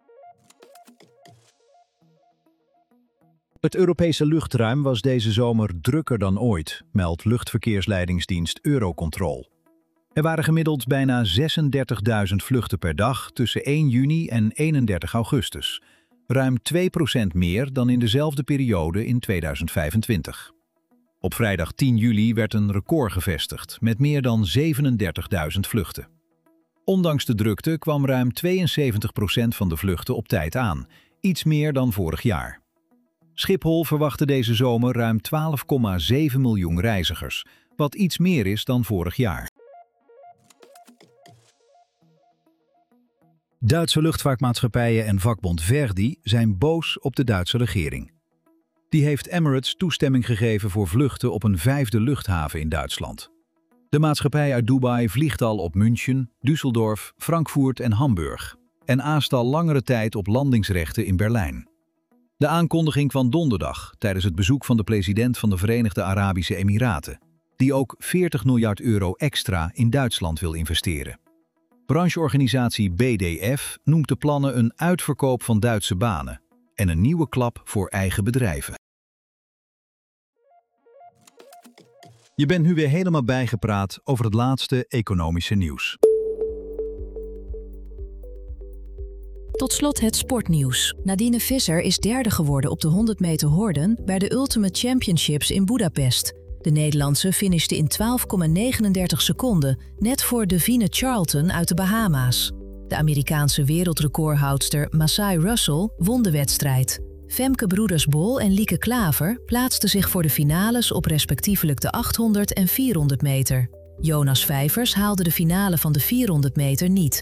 Het Europese luchtruim was deze zomer drukker dan ooit, meldt luchtverkeersleidingsdienst Eurocontrol. Er waren gemiddeld bijna zesendertigduizend vluchten per dag tussen één juni en eenendertig augustus. Ruim twee procent meer dan in dezelfde periode in tweeduizend vijfentwintig. Op vrijdag tien juli werd een record gevestigd met meer dan zevenendertigduizend vluchten. Ondanks de drukte kwam ruim tweeënzeventig procent van de vluchten op tijd aan, iets meer dan vorig jaar. Schiphol verwachtte deze zomer ruim twaalf komma zeven miljoen reizigers, wat iets meer is dan vorig jaar. Duitse luchtvaartmaatschappijen en vakbond Verdi zijn boos op de Duitse regering. Die heeft Emirates toestemming gegeven voor vluchten op een vijfde luchthaven in Duitsland. De maatschappij uit Dubai vliegt al op München, Düsseldorf, Frankfurt en Hamburg en aast al langere tijd op landingsrechten in Berlijn. De aankondiging kwam donderdag tijdens het bezoek van de president van de Verenigde Arabische Emiraten, die ook veertig miljard euro extra in Duitsland wil investeren. Brancheorganisatie B D F noemt de plannen een uitverkoop van Duitse banen en een nieuwe klap voor eigen bedrijven. Je bent nu weer helemaal bijgepraat over het laatste economische nieuws. Tot slot het sportnieuws. Nadine Visser is derde geworden op de honderd meter horden bij de Ultimate Championships in Budapest. De Nederlandse finishte in twaalf komma negenendertig seconden, net voor Davina Charlton uit de Bahama's. De Amerikaanse wereldrecordhoudster Masai Russell won de wedstrijd. Femke Broeders-Bol en Lieke Klaver plaatsten zich voor de finales op respectievelijk de achthonderd en vierhonderd meter. Jonas Vijvers haalde de finale van de vierhonderd meter niet.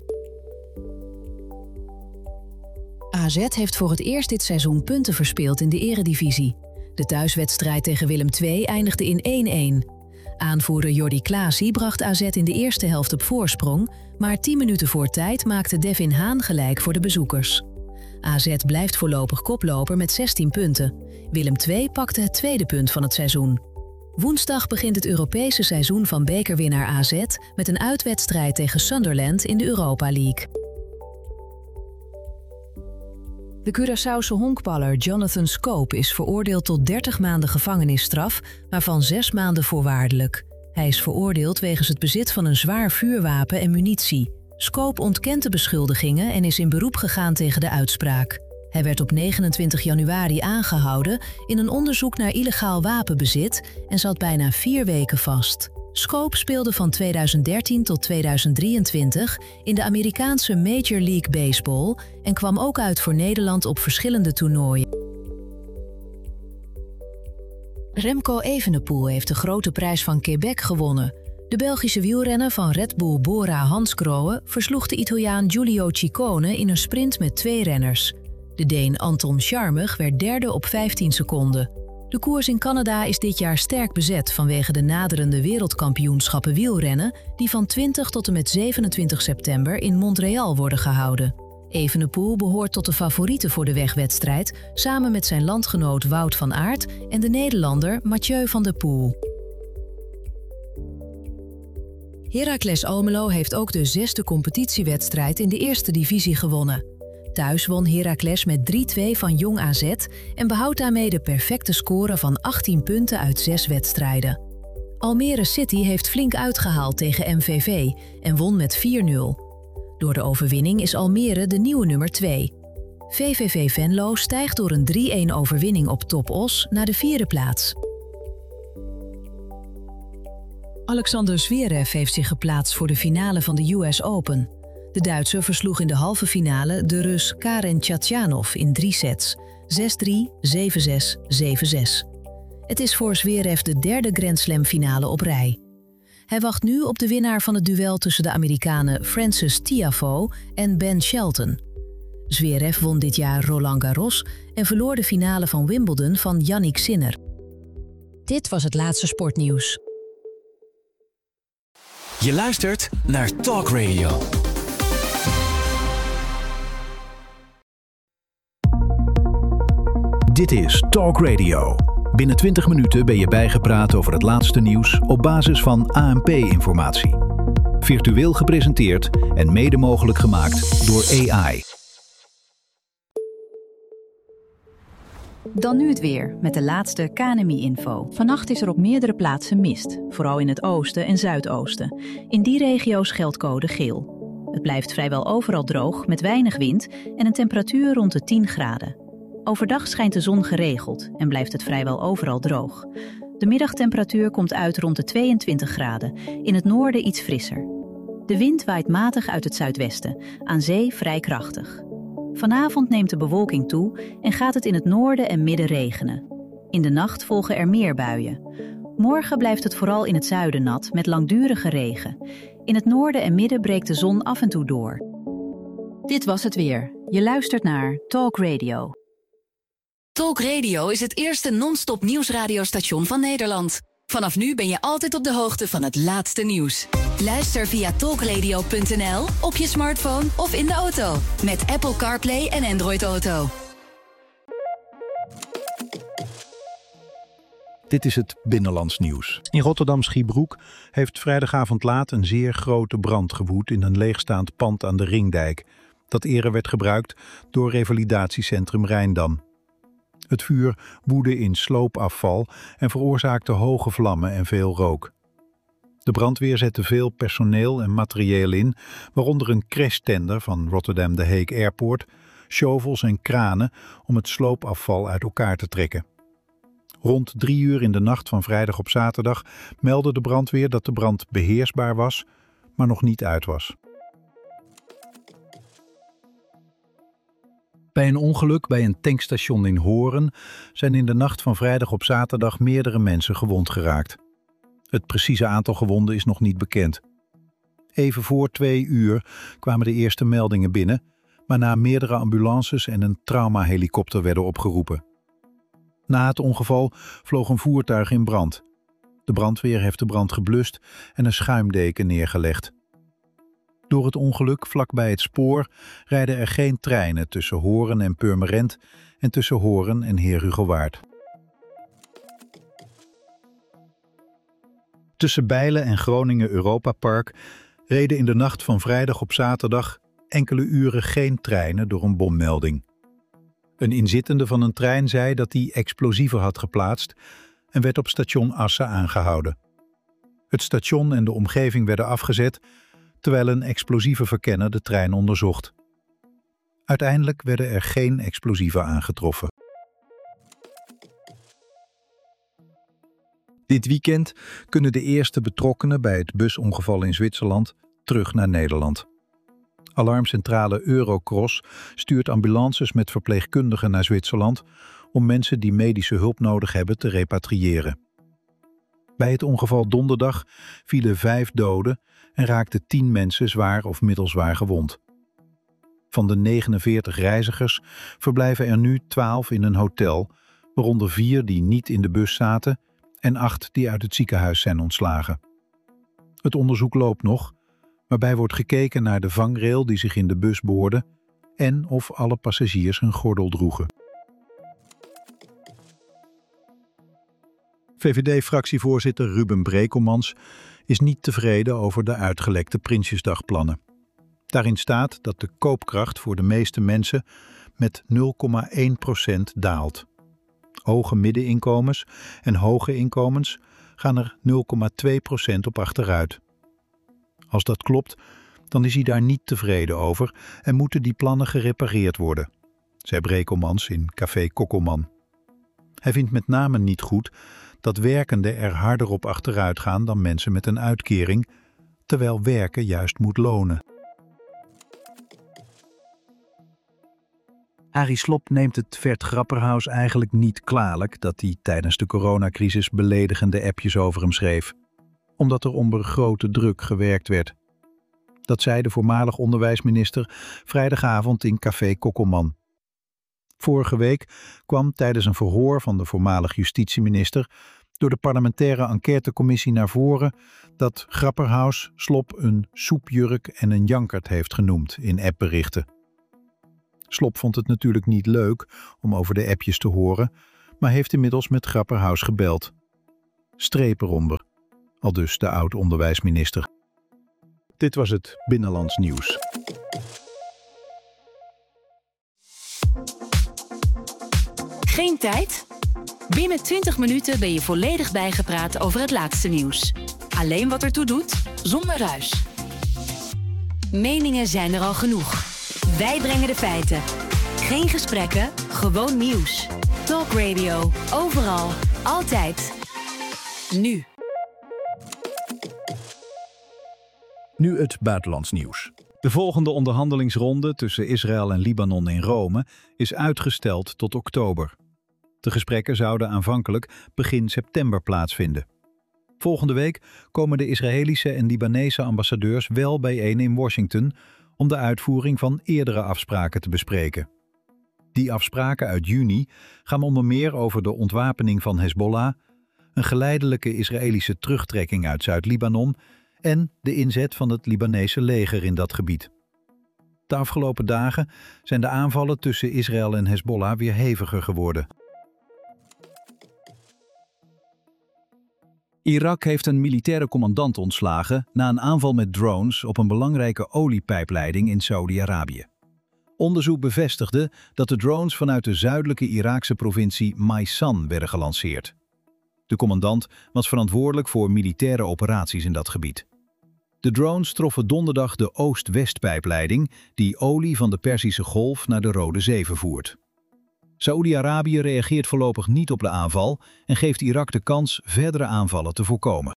A Z heeft voor het eerst dit seizoen punten verspeeld in de eredivisie. De thuiswedstrijd tegen Willem twee eindigde in één-één. Aanvoerder Jordi Klaasie bracht A Z in de eerste helft op voorsprong, maar tien minuten voor tijd maakte Devin Haan gelijk voor de bezoekers. A Z blijft voorlopig koploper met zestien punten. Willem twee pakte het tweede punt van het seizoen. Woensdag begint het Europese seizoen van bekerwinnaar A Z met een uitwedstrijd tegen Sunderland in de Europa League. De Curaçaose honkballer Jonathan Scope is veroordeeld tot dertig maanden gevangenisstraf, waarvan zes maanden voorwaardelijk. Hij is veroordeeld wegens het bezit van een zwaar vuurwapen en munitie. Scope ontkent de beschuldigingen en is in beroep gegaan tegen de uitspraak. Hij werd op negenentwintig januari aangehouden in een onderzoek naar illegaal wapenbezit en zat bijna vier weken vast. Scope speelde van tweeduizend dertien tot tweeduizend drieëntwintig in de Amerikaanse Major League Baseball en kwam ook uit voor Nederland op verschillende toernooien. Remco Evenepoel heeft de grote prijs van Quebec gewonnen. De Belgische wielrenner van Red Bull Bora-Hansgrohe versloeg de Italiaan Giulio Ciccone in een sprint met twee renners. De Deen Anton Scharmig werd derde op vijftien seconden. De koers in Canada is dit jaar sterk bezet vanwege de naderende wereldkampioenschappen wielrennen die van twintig tot en met zevenentwintig september in Montreal worden gehouden. Evenepoel behoort tot de favorieten voor de wegwedstrijd samen met zijn landgenoot Wout van Aert en de Nederlander Mathieu van der Poel. Heracles Almelo heeft ook de zesde competitiewedstrijd in de eerste divisie gewonnen. Thuis won Heracles met drie twee van Jong A Z en behoudt daarmee de perfecte score van achttien punten uit zes wedstrijden. Almere City heeft flink uitgehaald tegen M V V en won met vier nul. Door de overwinning is Almere de nieuwe nummer twee. V V V Venlo stijgt door een drie-een overwinning op Top Os naar de vierde plaats. Alexander Zverev heeft zich geplaatst voor de finale van de U S Open. De Duitser versloeg in de halve finale de Rus Karen Khachanov in drie sets, zes drie, zeven zes, zeven zes. Het is voor Zverev de derde Grand Slam finale op rij. Hij wacht nu op de winnaar van het duel tussen de Amerikanen Frances Tiafoe en Ben Shelton. Zverev won dit jaar Roland Garros en verloor de finale van Wimbledon van Yannick Sinner. Dit was het laatste sportnieuws. Je luistert naar Talk Radio. Dit is Talk Radio. Binnen twintig minuten ben je bijgepraat over het laatste nieuws op basis van A N P-informatie. Virtueel gepresenteerd en mede mogelijk gemaakt door A I. Dan nu het weer, met de laatste K N M I-info. Vannacht is er op meerdere plaatsen mist, vooral in het oosten en zuidoosten. In die regio's geldt code geel. Het blijft vrijwel overal droog, met weinig wind en een temperatuur rond de tien graden. Overdag schijnt de zon geregeld en blijft het vrijwel overal droog. De middagtemperatuur komt uit rond de tweeëntwintig graden, in het noorden iets frisser. De wind waait matig uit het zuidwesten, aan zee vrij krachtig. Vanavond neemt de bewolking toe en gaat het in het noorden en midden regenen. In de nacht volgen er meer buien. Morgen blijft het vooral in het zuiden nat met langdurige regen. In het noorden en midden breekt de zon af en toe door. Dit was het weer. Je luistert naar Talk Radio. Talk Radio is het eerste non-stop nieuwsradiostation van Nederland. Vanaf nu ben je altijd op de hoogte van het laatste nieuws. Luister via talkradio punt n l, op je smartphone of in de auto. Met Apple CarPlay en Android Auto. Dit is het Binnenlands nieuws. In Rotterdam-Schiebroek heeft vrijdagavond laat een zeer grote brand gewoed in een leegstaand pand aan de Ringdijk, dat eerder werd gebruikt door revalidatiecentrum Rijndam. Het vuur woedde in sloopafval en veroorzaakte hoge vlammen en veel rook. De brandweer zette veel personeel en materieel in, waaronder een crashtender van Rotterdam The Hague Airport, shovels en kranen om het sloopafval uit elkaar te trekken. Rond drie uur in de nacht van vrijdag op zaterdag meldde de brandweer dat de brand beheersbaar was, maar nog niet uit was. Bij een ongeluk bij een tankstation in Horen zijn in de nacht van vrijdag op zaterdag meerdere mensen gewond geraakt. Het precieze aantal gewonden is nog niet bekend. Even voor twee uur kwamen de eerste meldingen binnen, waarna meerdere ambulances en een traumahelikopter werden opgeroepen. Na het ongeval vloog een voertuig in brand. De brandweer heeft de brand geblust en een schuimdeken neergelegd. Door het ongeluk vlakbij het spoor rijden er geen treinen tussen Horen en Purmerend en tussen Horen en Heerhugowaard. Tussen Bijlen en Groningen Europa Park reden in de nacht van vrijdag op zaterdag enkele uren geen treinen door een bommelding. Een inzittende van een trein zei dat hij explosieven had geplaatst en werd op station Assen aangehouden. Het station en de omgeving werden afgezet, terwijl een explosievenverkenner de trein onderzocht. Uiteindelijk werden er geen explosieven aangetroffen. Dit weekend kunnen de eerste betrokkenen bij het busongeval in Zwitserland terug naar Nederland. Alarmcentrale Eurocross stuurt ambulances met verpleegkundigen naar Zwitserland om mensen die medische hulp nodig hebben te repatriëren. Bij het ongeval donderdag vielen vijf doden en raakten tien mensen zwaar of middelzwaar gewond. Van de negenenveertig reizigers verblijven er nu twaalf in een hotel, waaronder vier die niet in de bus zaten en acht die uit het ziekenhuis zijn ontslagen. Het onderzoek loopt nog, waarbij wordt gekeken naar de vangrail die zich in de bus boorde en of alle passagiers een gordel droegen. V V D-fractievoorzitter Ruben Brekelmans is niet tevreden over de uitgelekte Prinsjesdagplannen. Daarin staat dat de koopkracht voor de meeste mensen met nul komma één procent daalt. Hoge middeninkomens en hoge inkomens gaan er nul komma twee procent op achteruit. Als dat klopt, dan is hij daar niet tevreden over en moeten die plannen gerepareerd worden, zei Brekelmans in Café Kokkelman. Hij vindt met name niet goed dat werkenden er harder op achteruit gaan dan mensen met een uitkering, terwijl werken juist moet lonen. Arie Slob neemt het Vert Grapperhaus eigenlijk niet kwalijk dat hij tijdens de coronacrisis beledigende appjes over hem schreef, omdat er onder grote druk gewerkt werd. Dat zei de voormalig onderwijsminister vrijdagavond in Café Kokkelman. Vorige week kwam tijdens een verhoor van de voormalig justitieminister door de parlementaire enquêtecommissie naar voren dat Grapperhaus Slop een soepjurk en een jankert heeft genoemd in appberichten. Slop vond het natuurlijk niet leuk om over de appjes te horen, maar heeft inmiddels met Grapperhaus gebeld. Streep eronder, aldus de oud-onderwijsminister. Dit was het Binnenlands Nieuws. Geen tijd? Binnen twintig minuten ben je volledig bijgepraat over het laatste nieuws. Alleen wat ertoe doet, zonder ruis. Meningen zijn er al genoeg. Wij brengen de feiten. Geen gesprekken, gewoon nieuws. Talk Radio, overal, altijd. Nu. Nu het buitenlands nieuws. De volgende onderhandelingsronde tussen Israël en Libanon in Rome is uitgesteld tot oktober. De gesprekken zouden aanvankelijk begin september plaatsvinden. Volgende week komen de Israëlische en Libanese ambassadeurs wel bijeen in Washington om de uitvoering van eerdere afspraken te bespreken. Die afspraken uit juni gaan onder meer over de ontwapening van Hezbollah, een geleidelijke Israëlische terugtrekking uit Zuid-Libanon en de inzet van het Libanese leger in dat gebied. De afgelopen dagen zijn de aanvallen tussen Israël en Hezbollah weer heviger geworden. Irak heeft een militaire commandant ontslagen na een aanval met drones op een belangrijke oliepijpleiding in Saudi-Arabië. Onderzoek bevestigde dat de drones vanuit de zuidelijke Iraakse provincie Maysan werden gelanceerd. De commandant was verantwoordelijk voor militaire operaties in dat gebied. De drones troffen donderdag de Oost-West-pijpleiding die olie van de Perzische Golf naar de Rode Zee vervoert. Saoedi-Arabië reageert voorlopig niet op de aanval en geeft Irak de kans verdere aanvallen te voorkomen.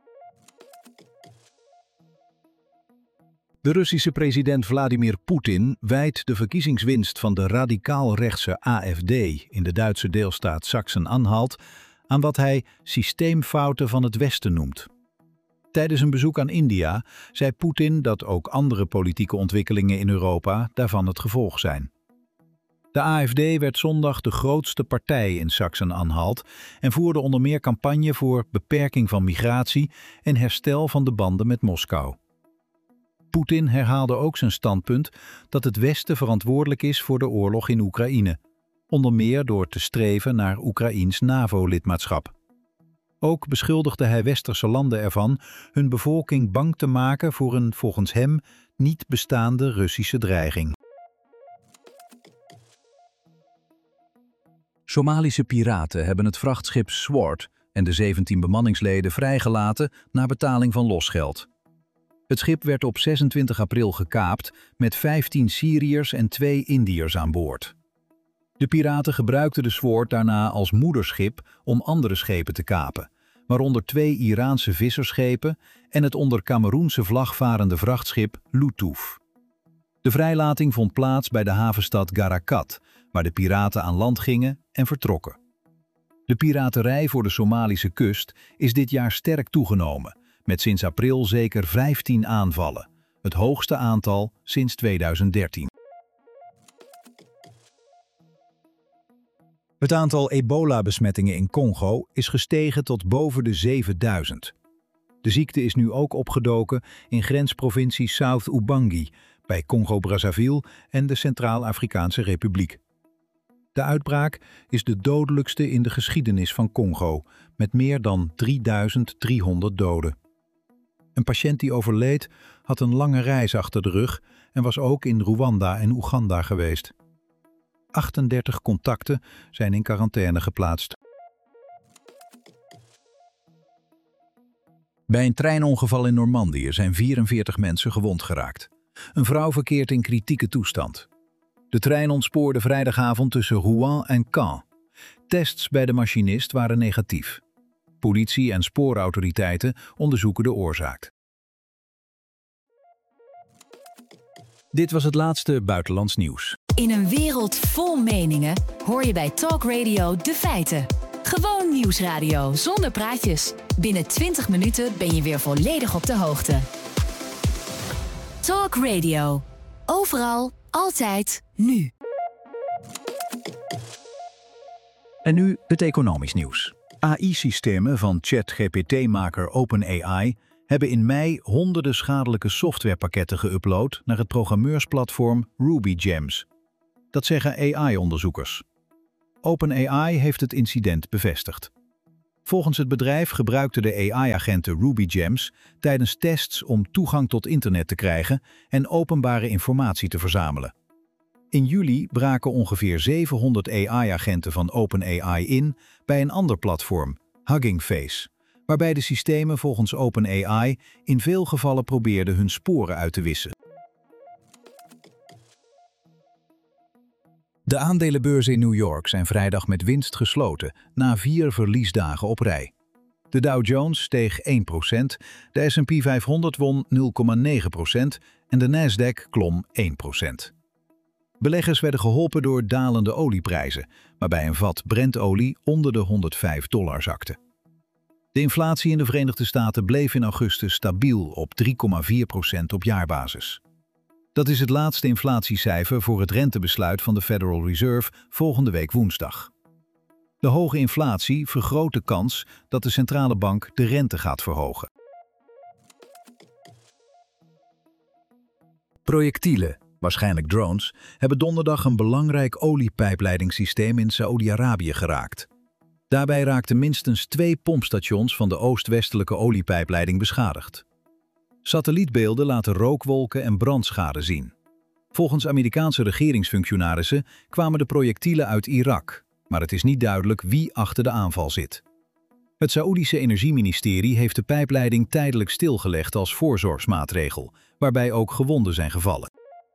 De Russische president Vladimir Poetin wijt de verkiezingswinst van de radicaal-rechtse A F D in de Duitse deelstaat Sachsen-Anhalt aan wat hij systeemfouten van het Westen noemt. Tijdens een bezoek aan India zei Poetin dat ook andere politieke ontwikkelingen in Europa daarvan het gevolg zijn. De A F D werd zondag de grootste partij in Sachsen-Anhalt en voerde onder meer campagne voor beperking van migratie en herstel van de banden met Moskou. Poetin herhaalde ook zijn standpunt dat het Westen verantwoordelijk is voor de oorlog in Oekraïne, onder meer door te streven naar Oekraïns NAVO-lidmaatschap. Ook beschuldigde hij westerse landen ervan hun bevolking bang te maken voor een volgens hem niet bestaande Russische dreiging. Somalische piraten hebben het vrachtschip Sword en de zeventien bemanningsleden vrijgelaten na betaling van losgeld. Het schip werd op zesentwintig april gekaapt met vijftien Syriërs en twee Indiërs aan boord. De piraten gebruikten de Sword daarna als moederschip om andere schepen te kapen, waaronder twee Iraanse vissersschepen en het onder Kameroense vlag varende vrachtschip Loutouf. De vrijlating vond plaats bij de havenstad Garakat, waar de piraten aan land gingen en vertrokken. De piraterij voor de Somalische kust is dit jaar sterk toegenomen, met sinds april zeker vijftien aanvallen, het hoogste aantal sinds tweeduizend dertien. Het aantal ebola-besmettingen in Congo is gestegen tot boven de zevenduizend. De ziekte is nu ook opgedoken in grensprovincie South-Ubangi, bij Congo-Brazzaville en de Centraal-Afrikaanse Republiek. De uitbraak is de dodelijkste in de geschiedenis van Congo, met meer dan drieduizend driehonderd doden. Een patiënt die overleed had een lange reis achter de rug en was ook in Rwanda en Oeganda geweest. achtendertig contacten zijn in quarantaine geplaatst. Bij een treinongeval in Normandië zijn vierenveertig mensen gewond geraakt. Een vrouw verkeert in kritieke toestand. De trein ontspoorde vrijdagavond tussen Rouen en Caen. Tests bij de machinist waren negatief. Politie en spoorautoriteiten onderzoeken de oorzaak. Dit was het laatste buitenlands nieuws. In een wereld vol meningen hoor je bij Talk Radio de feiten. Gewoon nieuwsradio zonder praatjes. Binnen twintig minuten ben je weer volledig op de hoogte. Talk Radio. Overal, altijd, nu. En nu het economisch nieuws. A I-systemen van ChatGPT-maker OpenAI hebben in mei honderden schadelijke softwarepakketten geüpload naar het programmeursplatform RubyGems. Dat zeggen A I-onderzoekers. OpenAI heeft het incident bevestigd. Volgens het bedrijf gebruikten de A I-agenten RubyGems tijdens tests om toegang tot internet te krijgen en openbare informatie te verzamelen. In juli braken ongeveer zevenhonderd A I-agenten van OpenAI in bij een ander platform, Hugging Face, waarbij de systemen volgens OpenAI in veel gevallen probeerden hun sporen uit te wissen. De aandelenbeurzen in New York zijn vrijdag met winst gesloten, na vier verliesdagen op rij. De Dow Jones steeg één procent, de S en P vijfhonderd won nul komma negen procent en de Nasdaq klom één procent. Beleggers werden geholpen door dalende olieprijzen, waarbij een vat Brentolie onder de honderdvijf dollar zakte. De inflatie in de Verenigde Staten bleef in augustus stabiel op drie komma vier procent op jaarbasis. Dat is het laatste inflatiecijfer voor het rentebesluit van de Federal Reserve volgende week woensdag. De hoge inflatie vergroot de kans dat de centrale bank de rente gaat verhogen. Projectielen, waarschijnlijk drones, hebben donderdag een belangrijk oliepijpleidingssysteem in Saoedi-Arabië geraakt. Daarbij raakten minstens twee pompstations van de oost-westelijke oliepijpleiding beschadigd. Satellietbeelden laten rookwolken en brandschade zien. Volgens Amerikaanse regeringsfunctionarissen kwamen de projectielen uit Irak, maar het is niet duidelijk wie achter de aanval zit. Het Saoedische Energieministerie heeft de pijpleiding tijdelijk stilgelegd als voorzorgsmaatregel, waarbij ook gewonden zijn gevallen.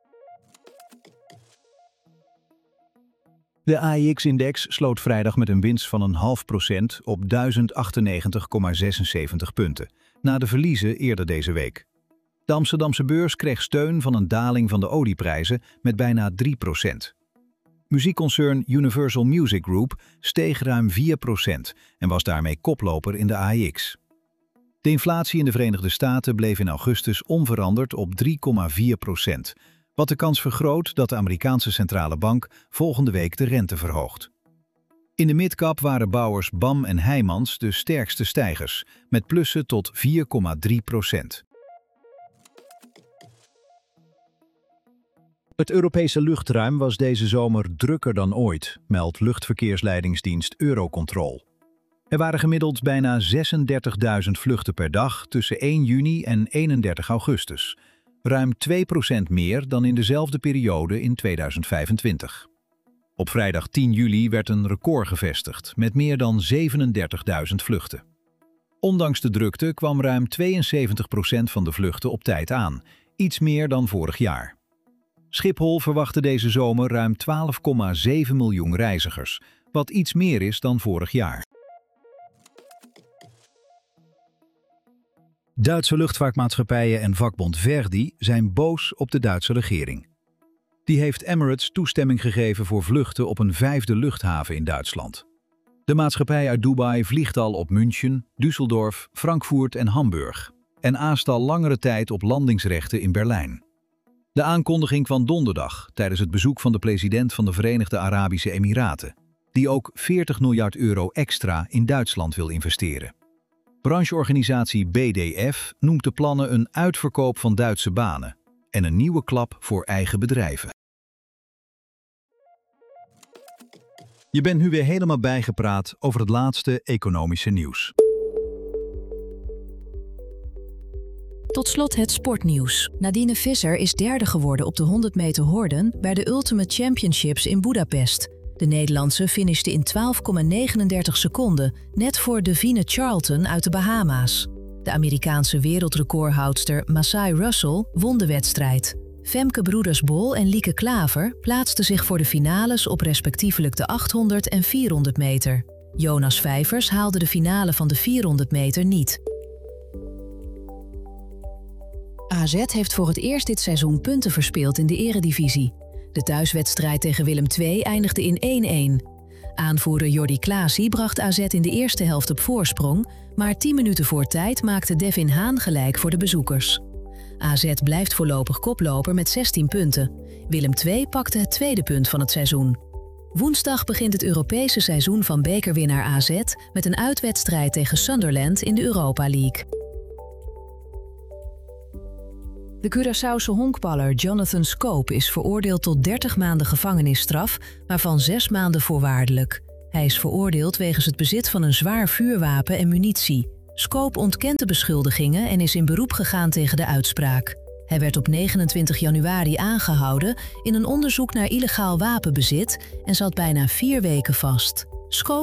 De A I X-index sloot vrijdag met een winst van een half procent op duizend achtennegentig komma zesenzeventig punten, na de verliezen eerder deze week. De Amsterdamse beurs kreeg steun van een daling van de olieprijzen met bijna drie procent. Muziekconcern Universal Music Group steeg ruim vier procent en was daarmee koploper in de A I X. De inflatie in de Verenigde Staten bleef in augustus onveranderd op drie komma vier procent, wat de kans vergroot dat de Amerikaanse centrale bank volgende week de rente verhoogt. In de midcap waren bouwers B A M en Heijmans de sterkste stijgers, met plussen tot vier komma drie procent. Het Europese luchtruim was deze zomer drukker dan ooit, meldt luchtverkeersleidingsdienst Eurocontrol. Er waren gemiddeld bijna zesendertigduizend vluchten per dag tussen één juni en eenendertig augustus. Ruim twee procent meer dan in dezelfde periode in tweeduizend vijfentwintig. Op vrijdag tien juli werd een record gevestigd met meer dan zevenendertigduizend vluchten. Ondanks de drukte kwam ruim tweeënzeventig procent van de vluchten op tijd aan, iets meer dan vorig jaar. Schiphol verwachtte deze zomer ruim twaalf komma zeven miljoen reizigers, wat iets meer is dan vorig jaar. Duitse luchtvaartmaatschappijen en vakbond Verdi zijn boos op de Duitse regering. Die heeft Emirates toestemming gegeven voor vluchten op een vijfde luchthaven in Duitsland. De maatschappij uit Dubai vliegt al op München, Düsseldorf, Frankfurt en Hamburg en aast al langere tijd op landingsrechten in Berlijn. De aankondiging kwam donderdag tijdens het bezoek van de president van de Verenigde Arabische Emiraten, die ook veertig miljard euro extra in Duitsland wil investeren. Brancheorganisatie B D F noemt de plannen een uitverkoop van Duitse banen en een nieuwe klap voor eigen bedrijven. Je bent nu weer helemaal bijgepraat over het laatste economische nieuws. Tot slot het sportnieuws. Nadine Visser is derde geworden op de honderd meter horden bij de Ultimate Championships in Budapest. De Nederlandse finishte in twaalf komma negenendertig seconden, net voor Davina Charlton uit de Bahama's. De Amerikaanse wereldrecordhoudster Masai Russell won de wedstrijd. Femke Broeders-Bol en Lieke Klaver plaatsten zich voor de finales op respectievelijk de achthonderd en vierhonderd meter. Jonas Vijvers haalde de finale van de vierhonderd meter niet. A Z heeft voor het eerst dit seizoen punten verspeeld in de eredivisie. De thuiswedstrijd tegen Willem twee eindigde in één-één. Aanvoerder Jordi Klaasie bracht A Z in de eerste helft op voorsprong, maar tien minuten voor tijd maakte Devin Haan gelijk voor de bezoekers. A Z blijft voorlopig koploper met zestien punten. Willem twee pakte het tweede punt van het seizoen. Woensdag begint het Europese seizoen van bekerwinnaar A Z met een uitwedstrijd tegen Sunderland in de Europa League. De Curaçaose honkballer Jonathan Scope is veroordeeld tot dertig maanden gevangenisstraf, waarvan zes maanden voorwaardelijk. Hij is veroordeeld wegens het bezit van een zwaar vuurwapen en munitie. Scope ontkent de beschuldigingen en is in beroep gegaan tegen de uitspraak. Hij werd op negenentwintig januari aangehouden in een onderzoek naar illegaal wapenbezit en zat bijna vier weken vast. Scope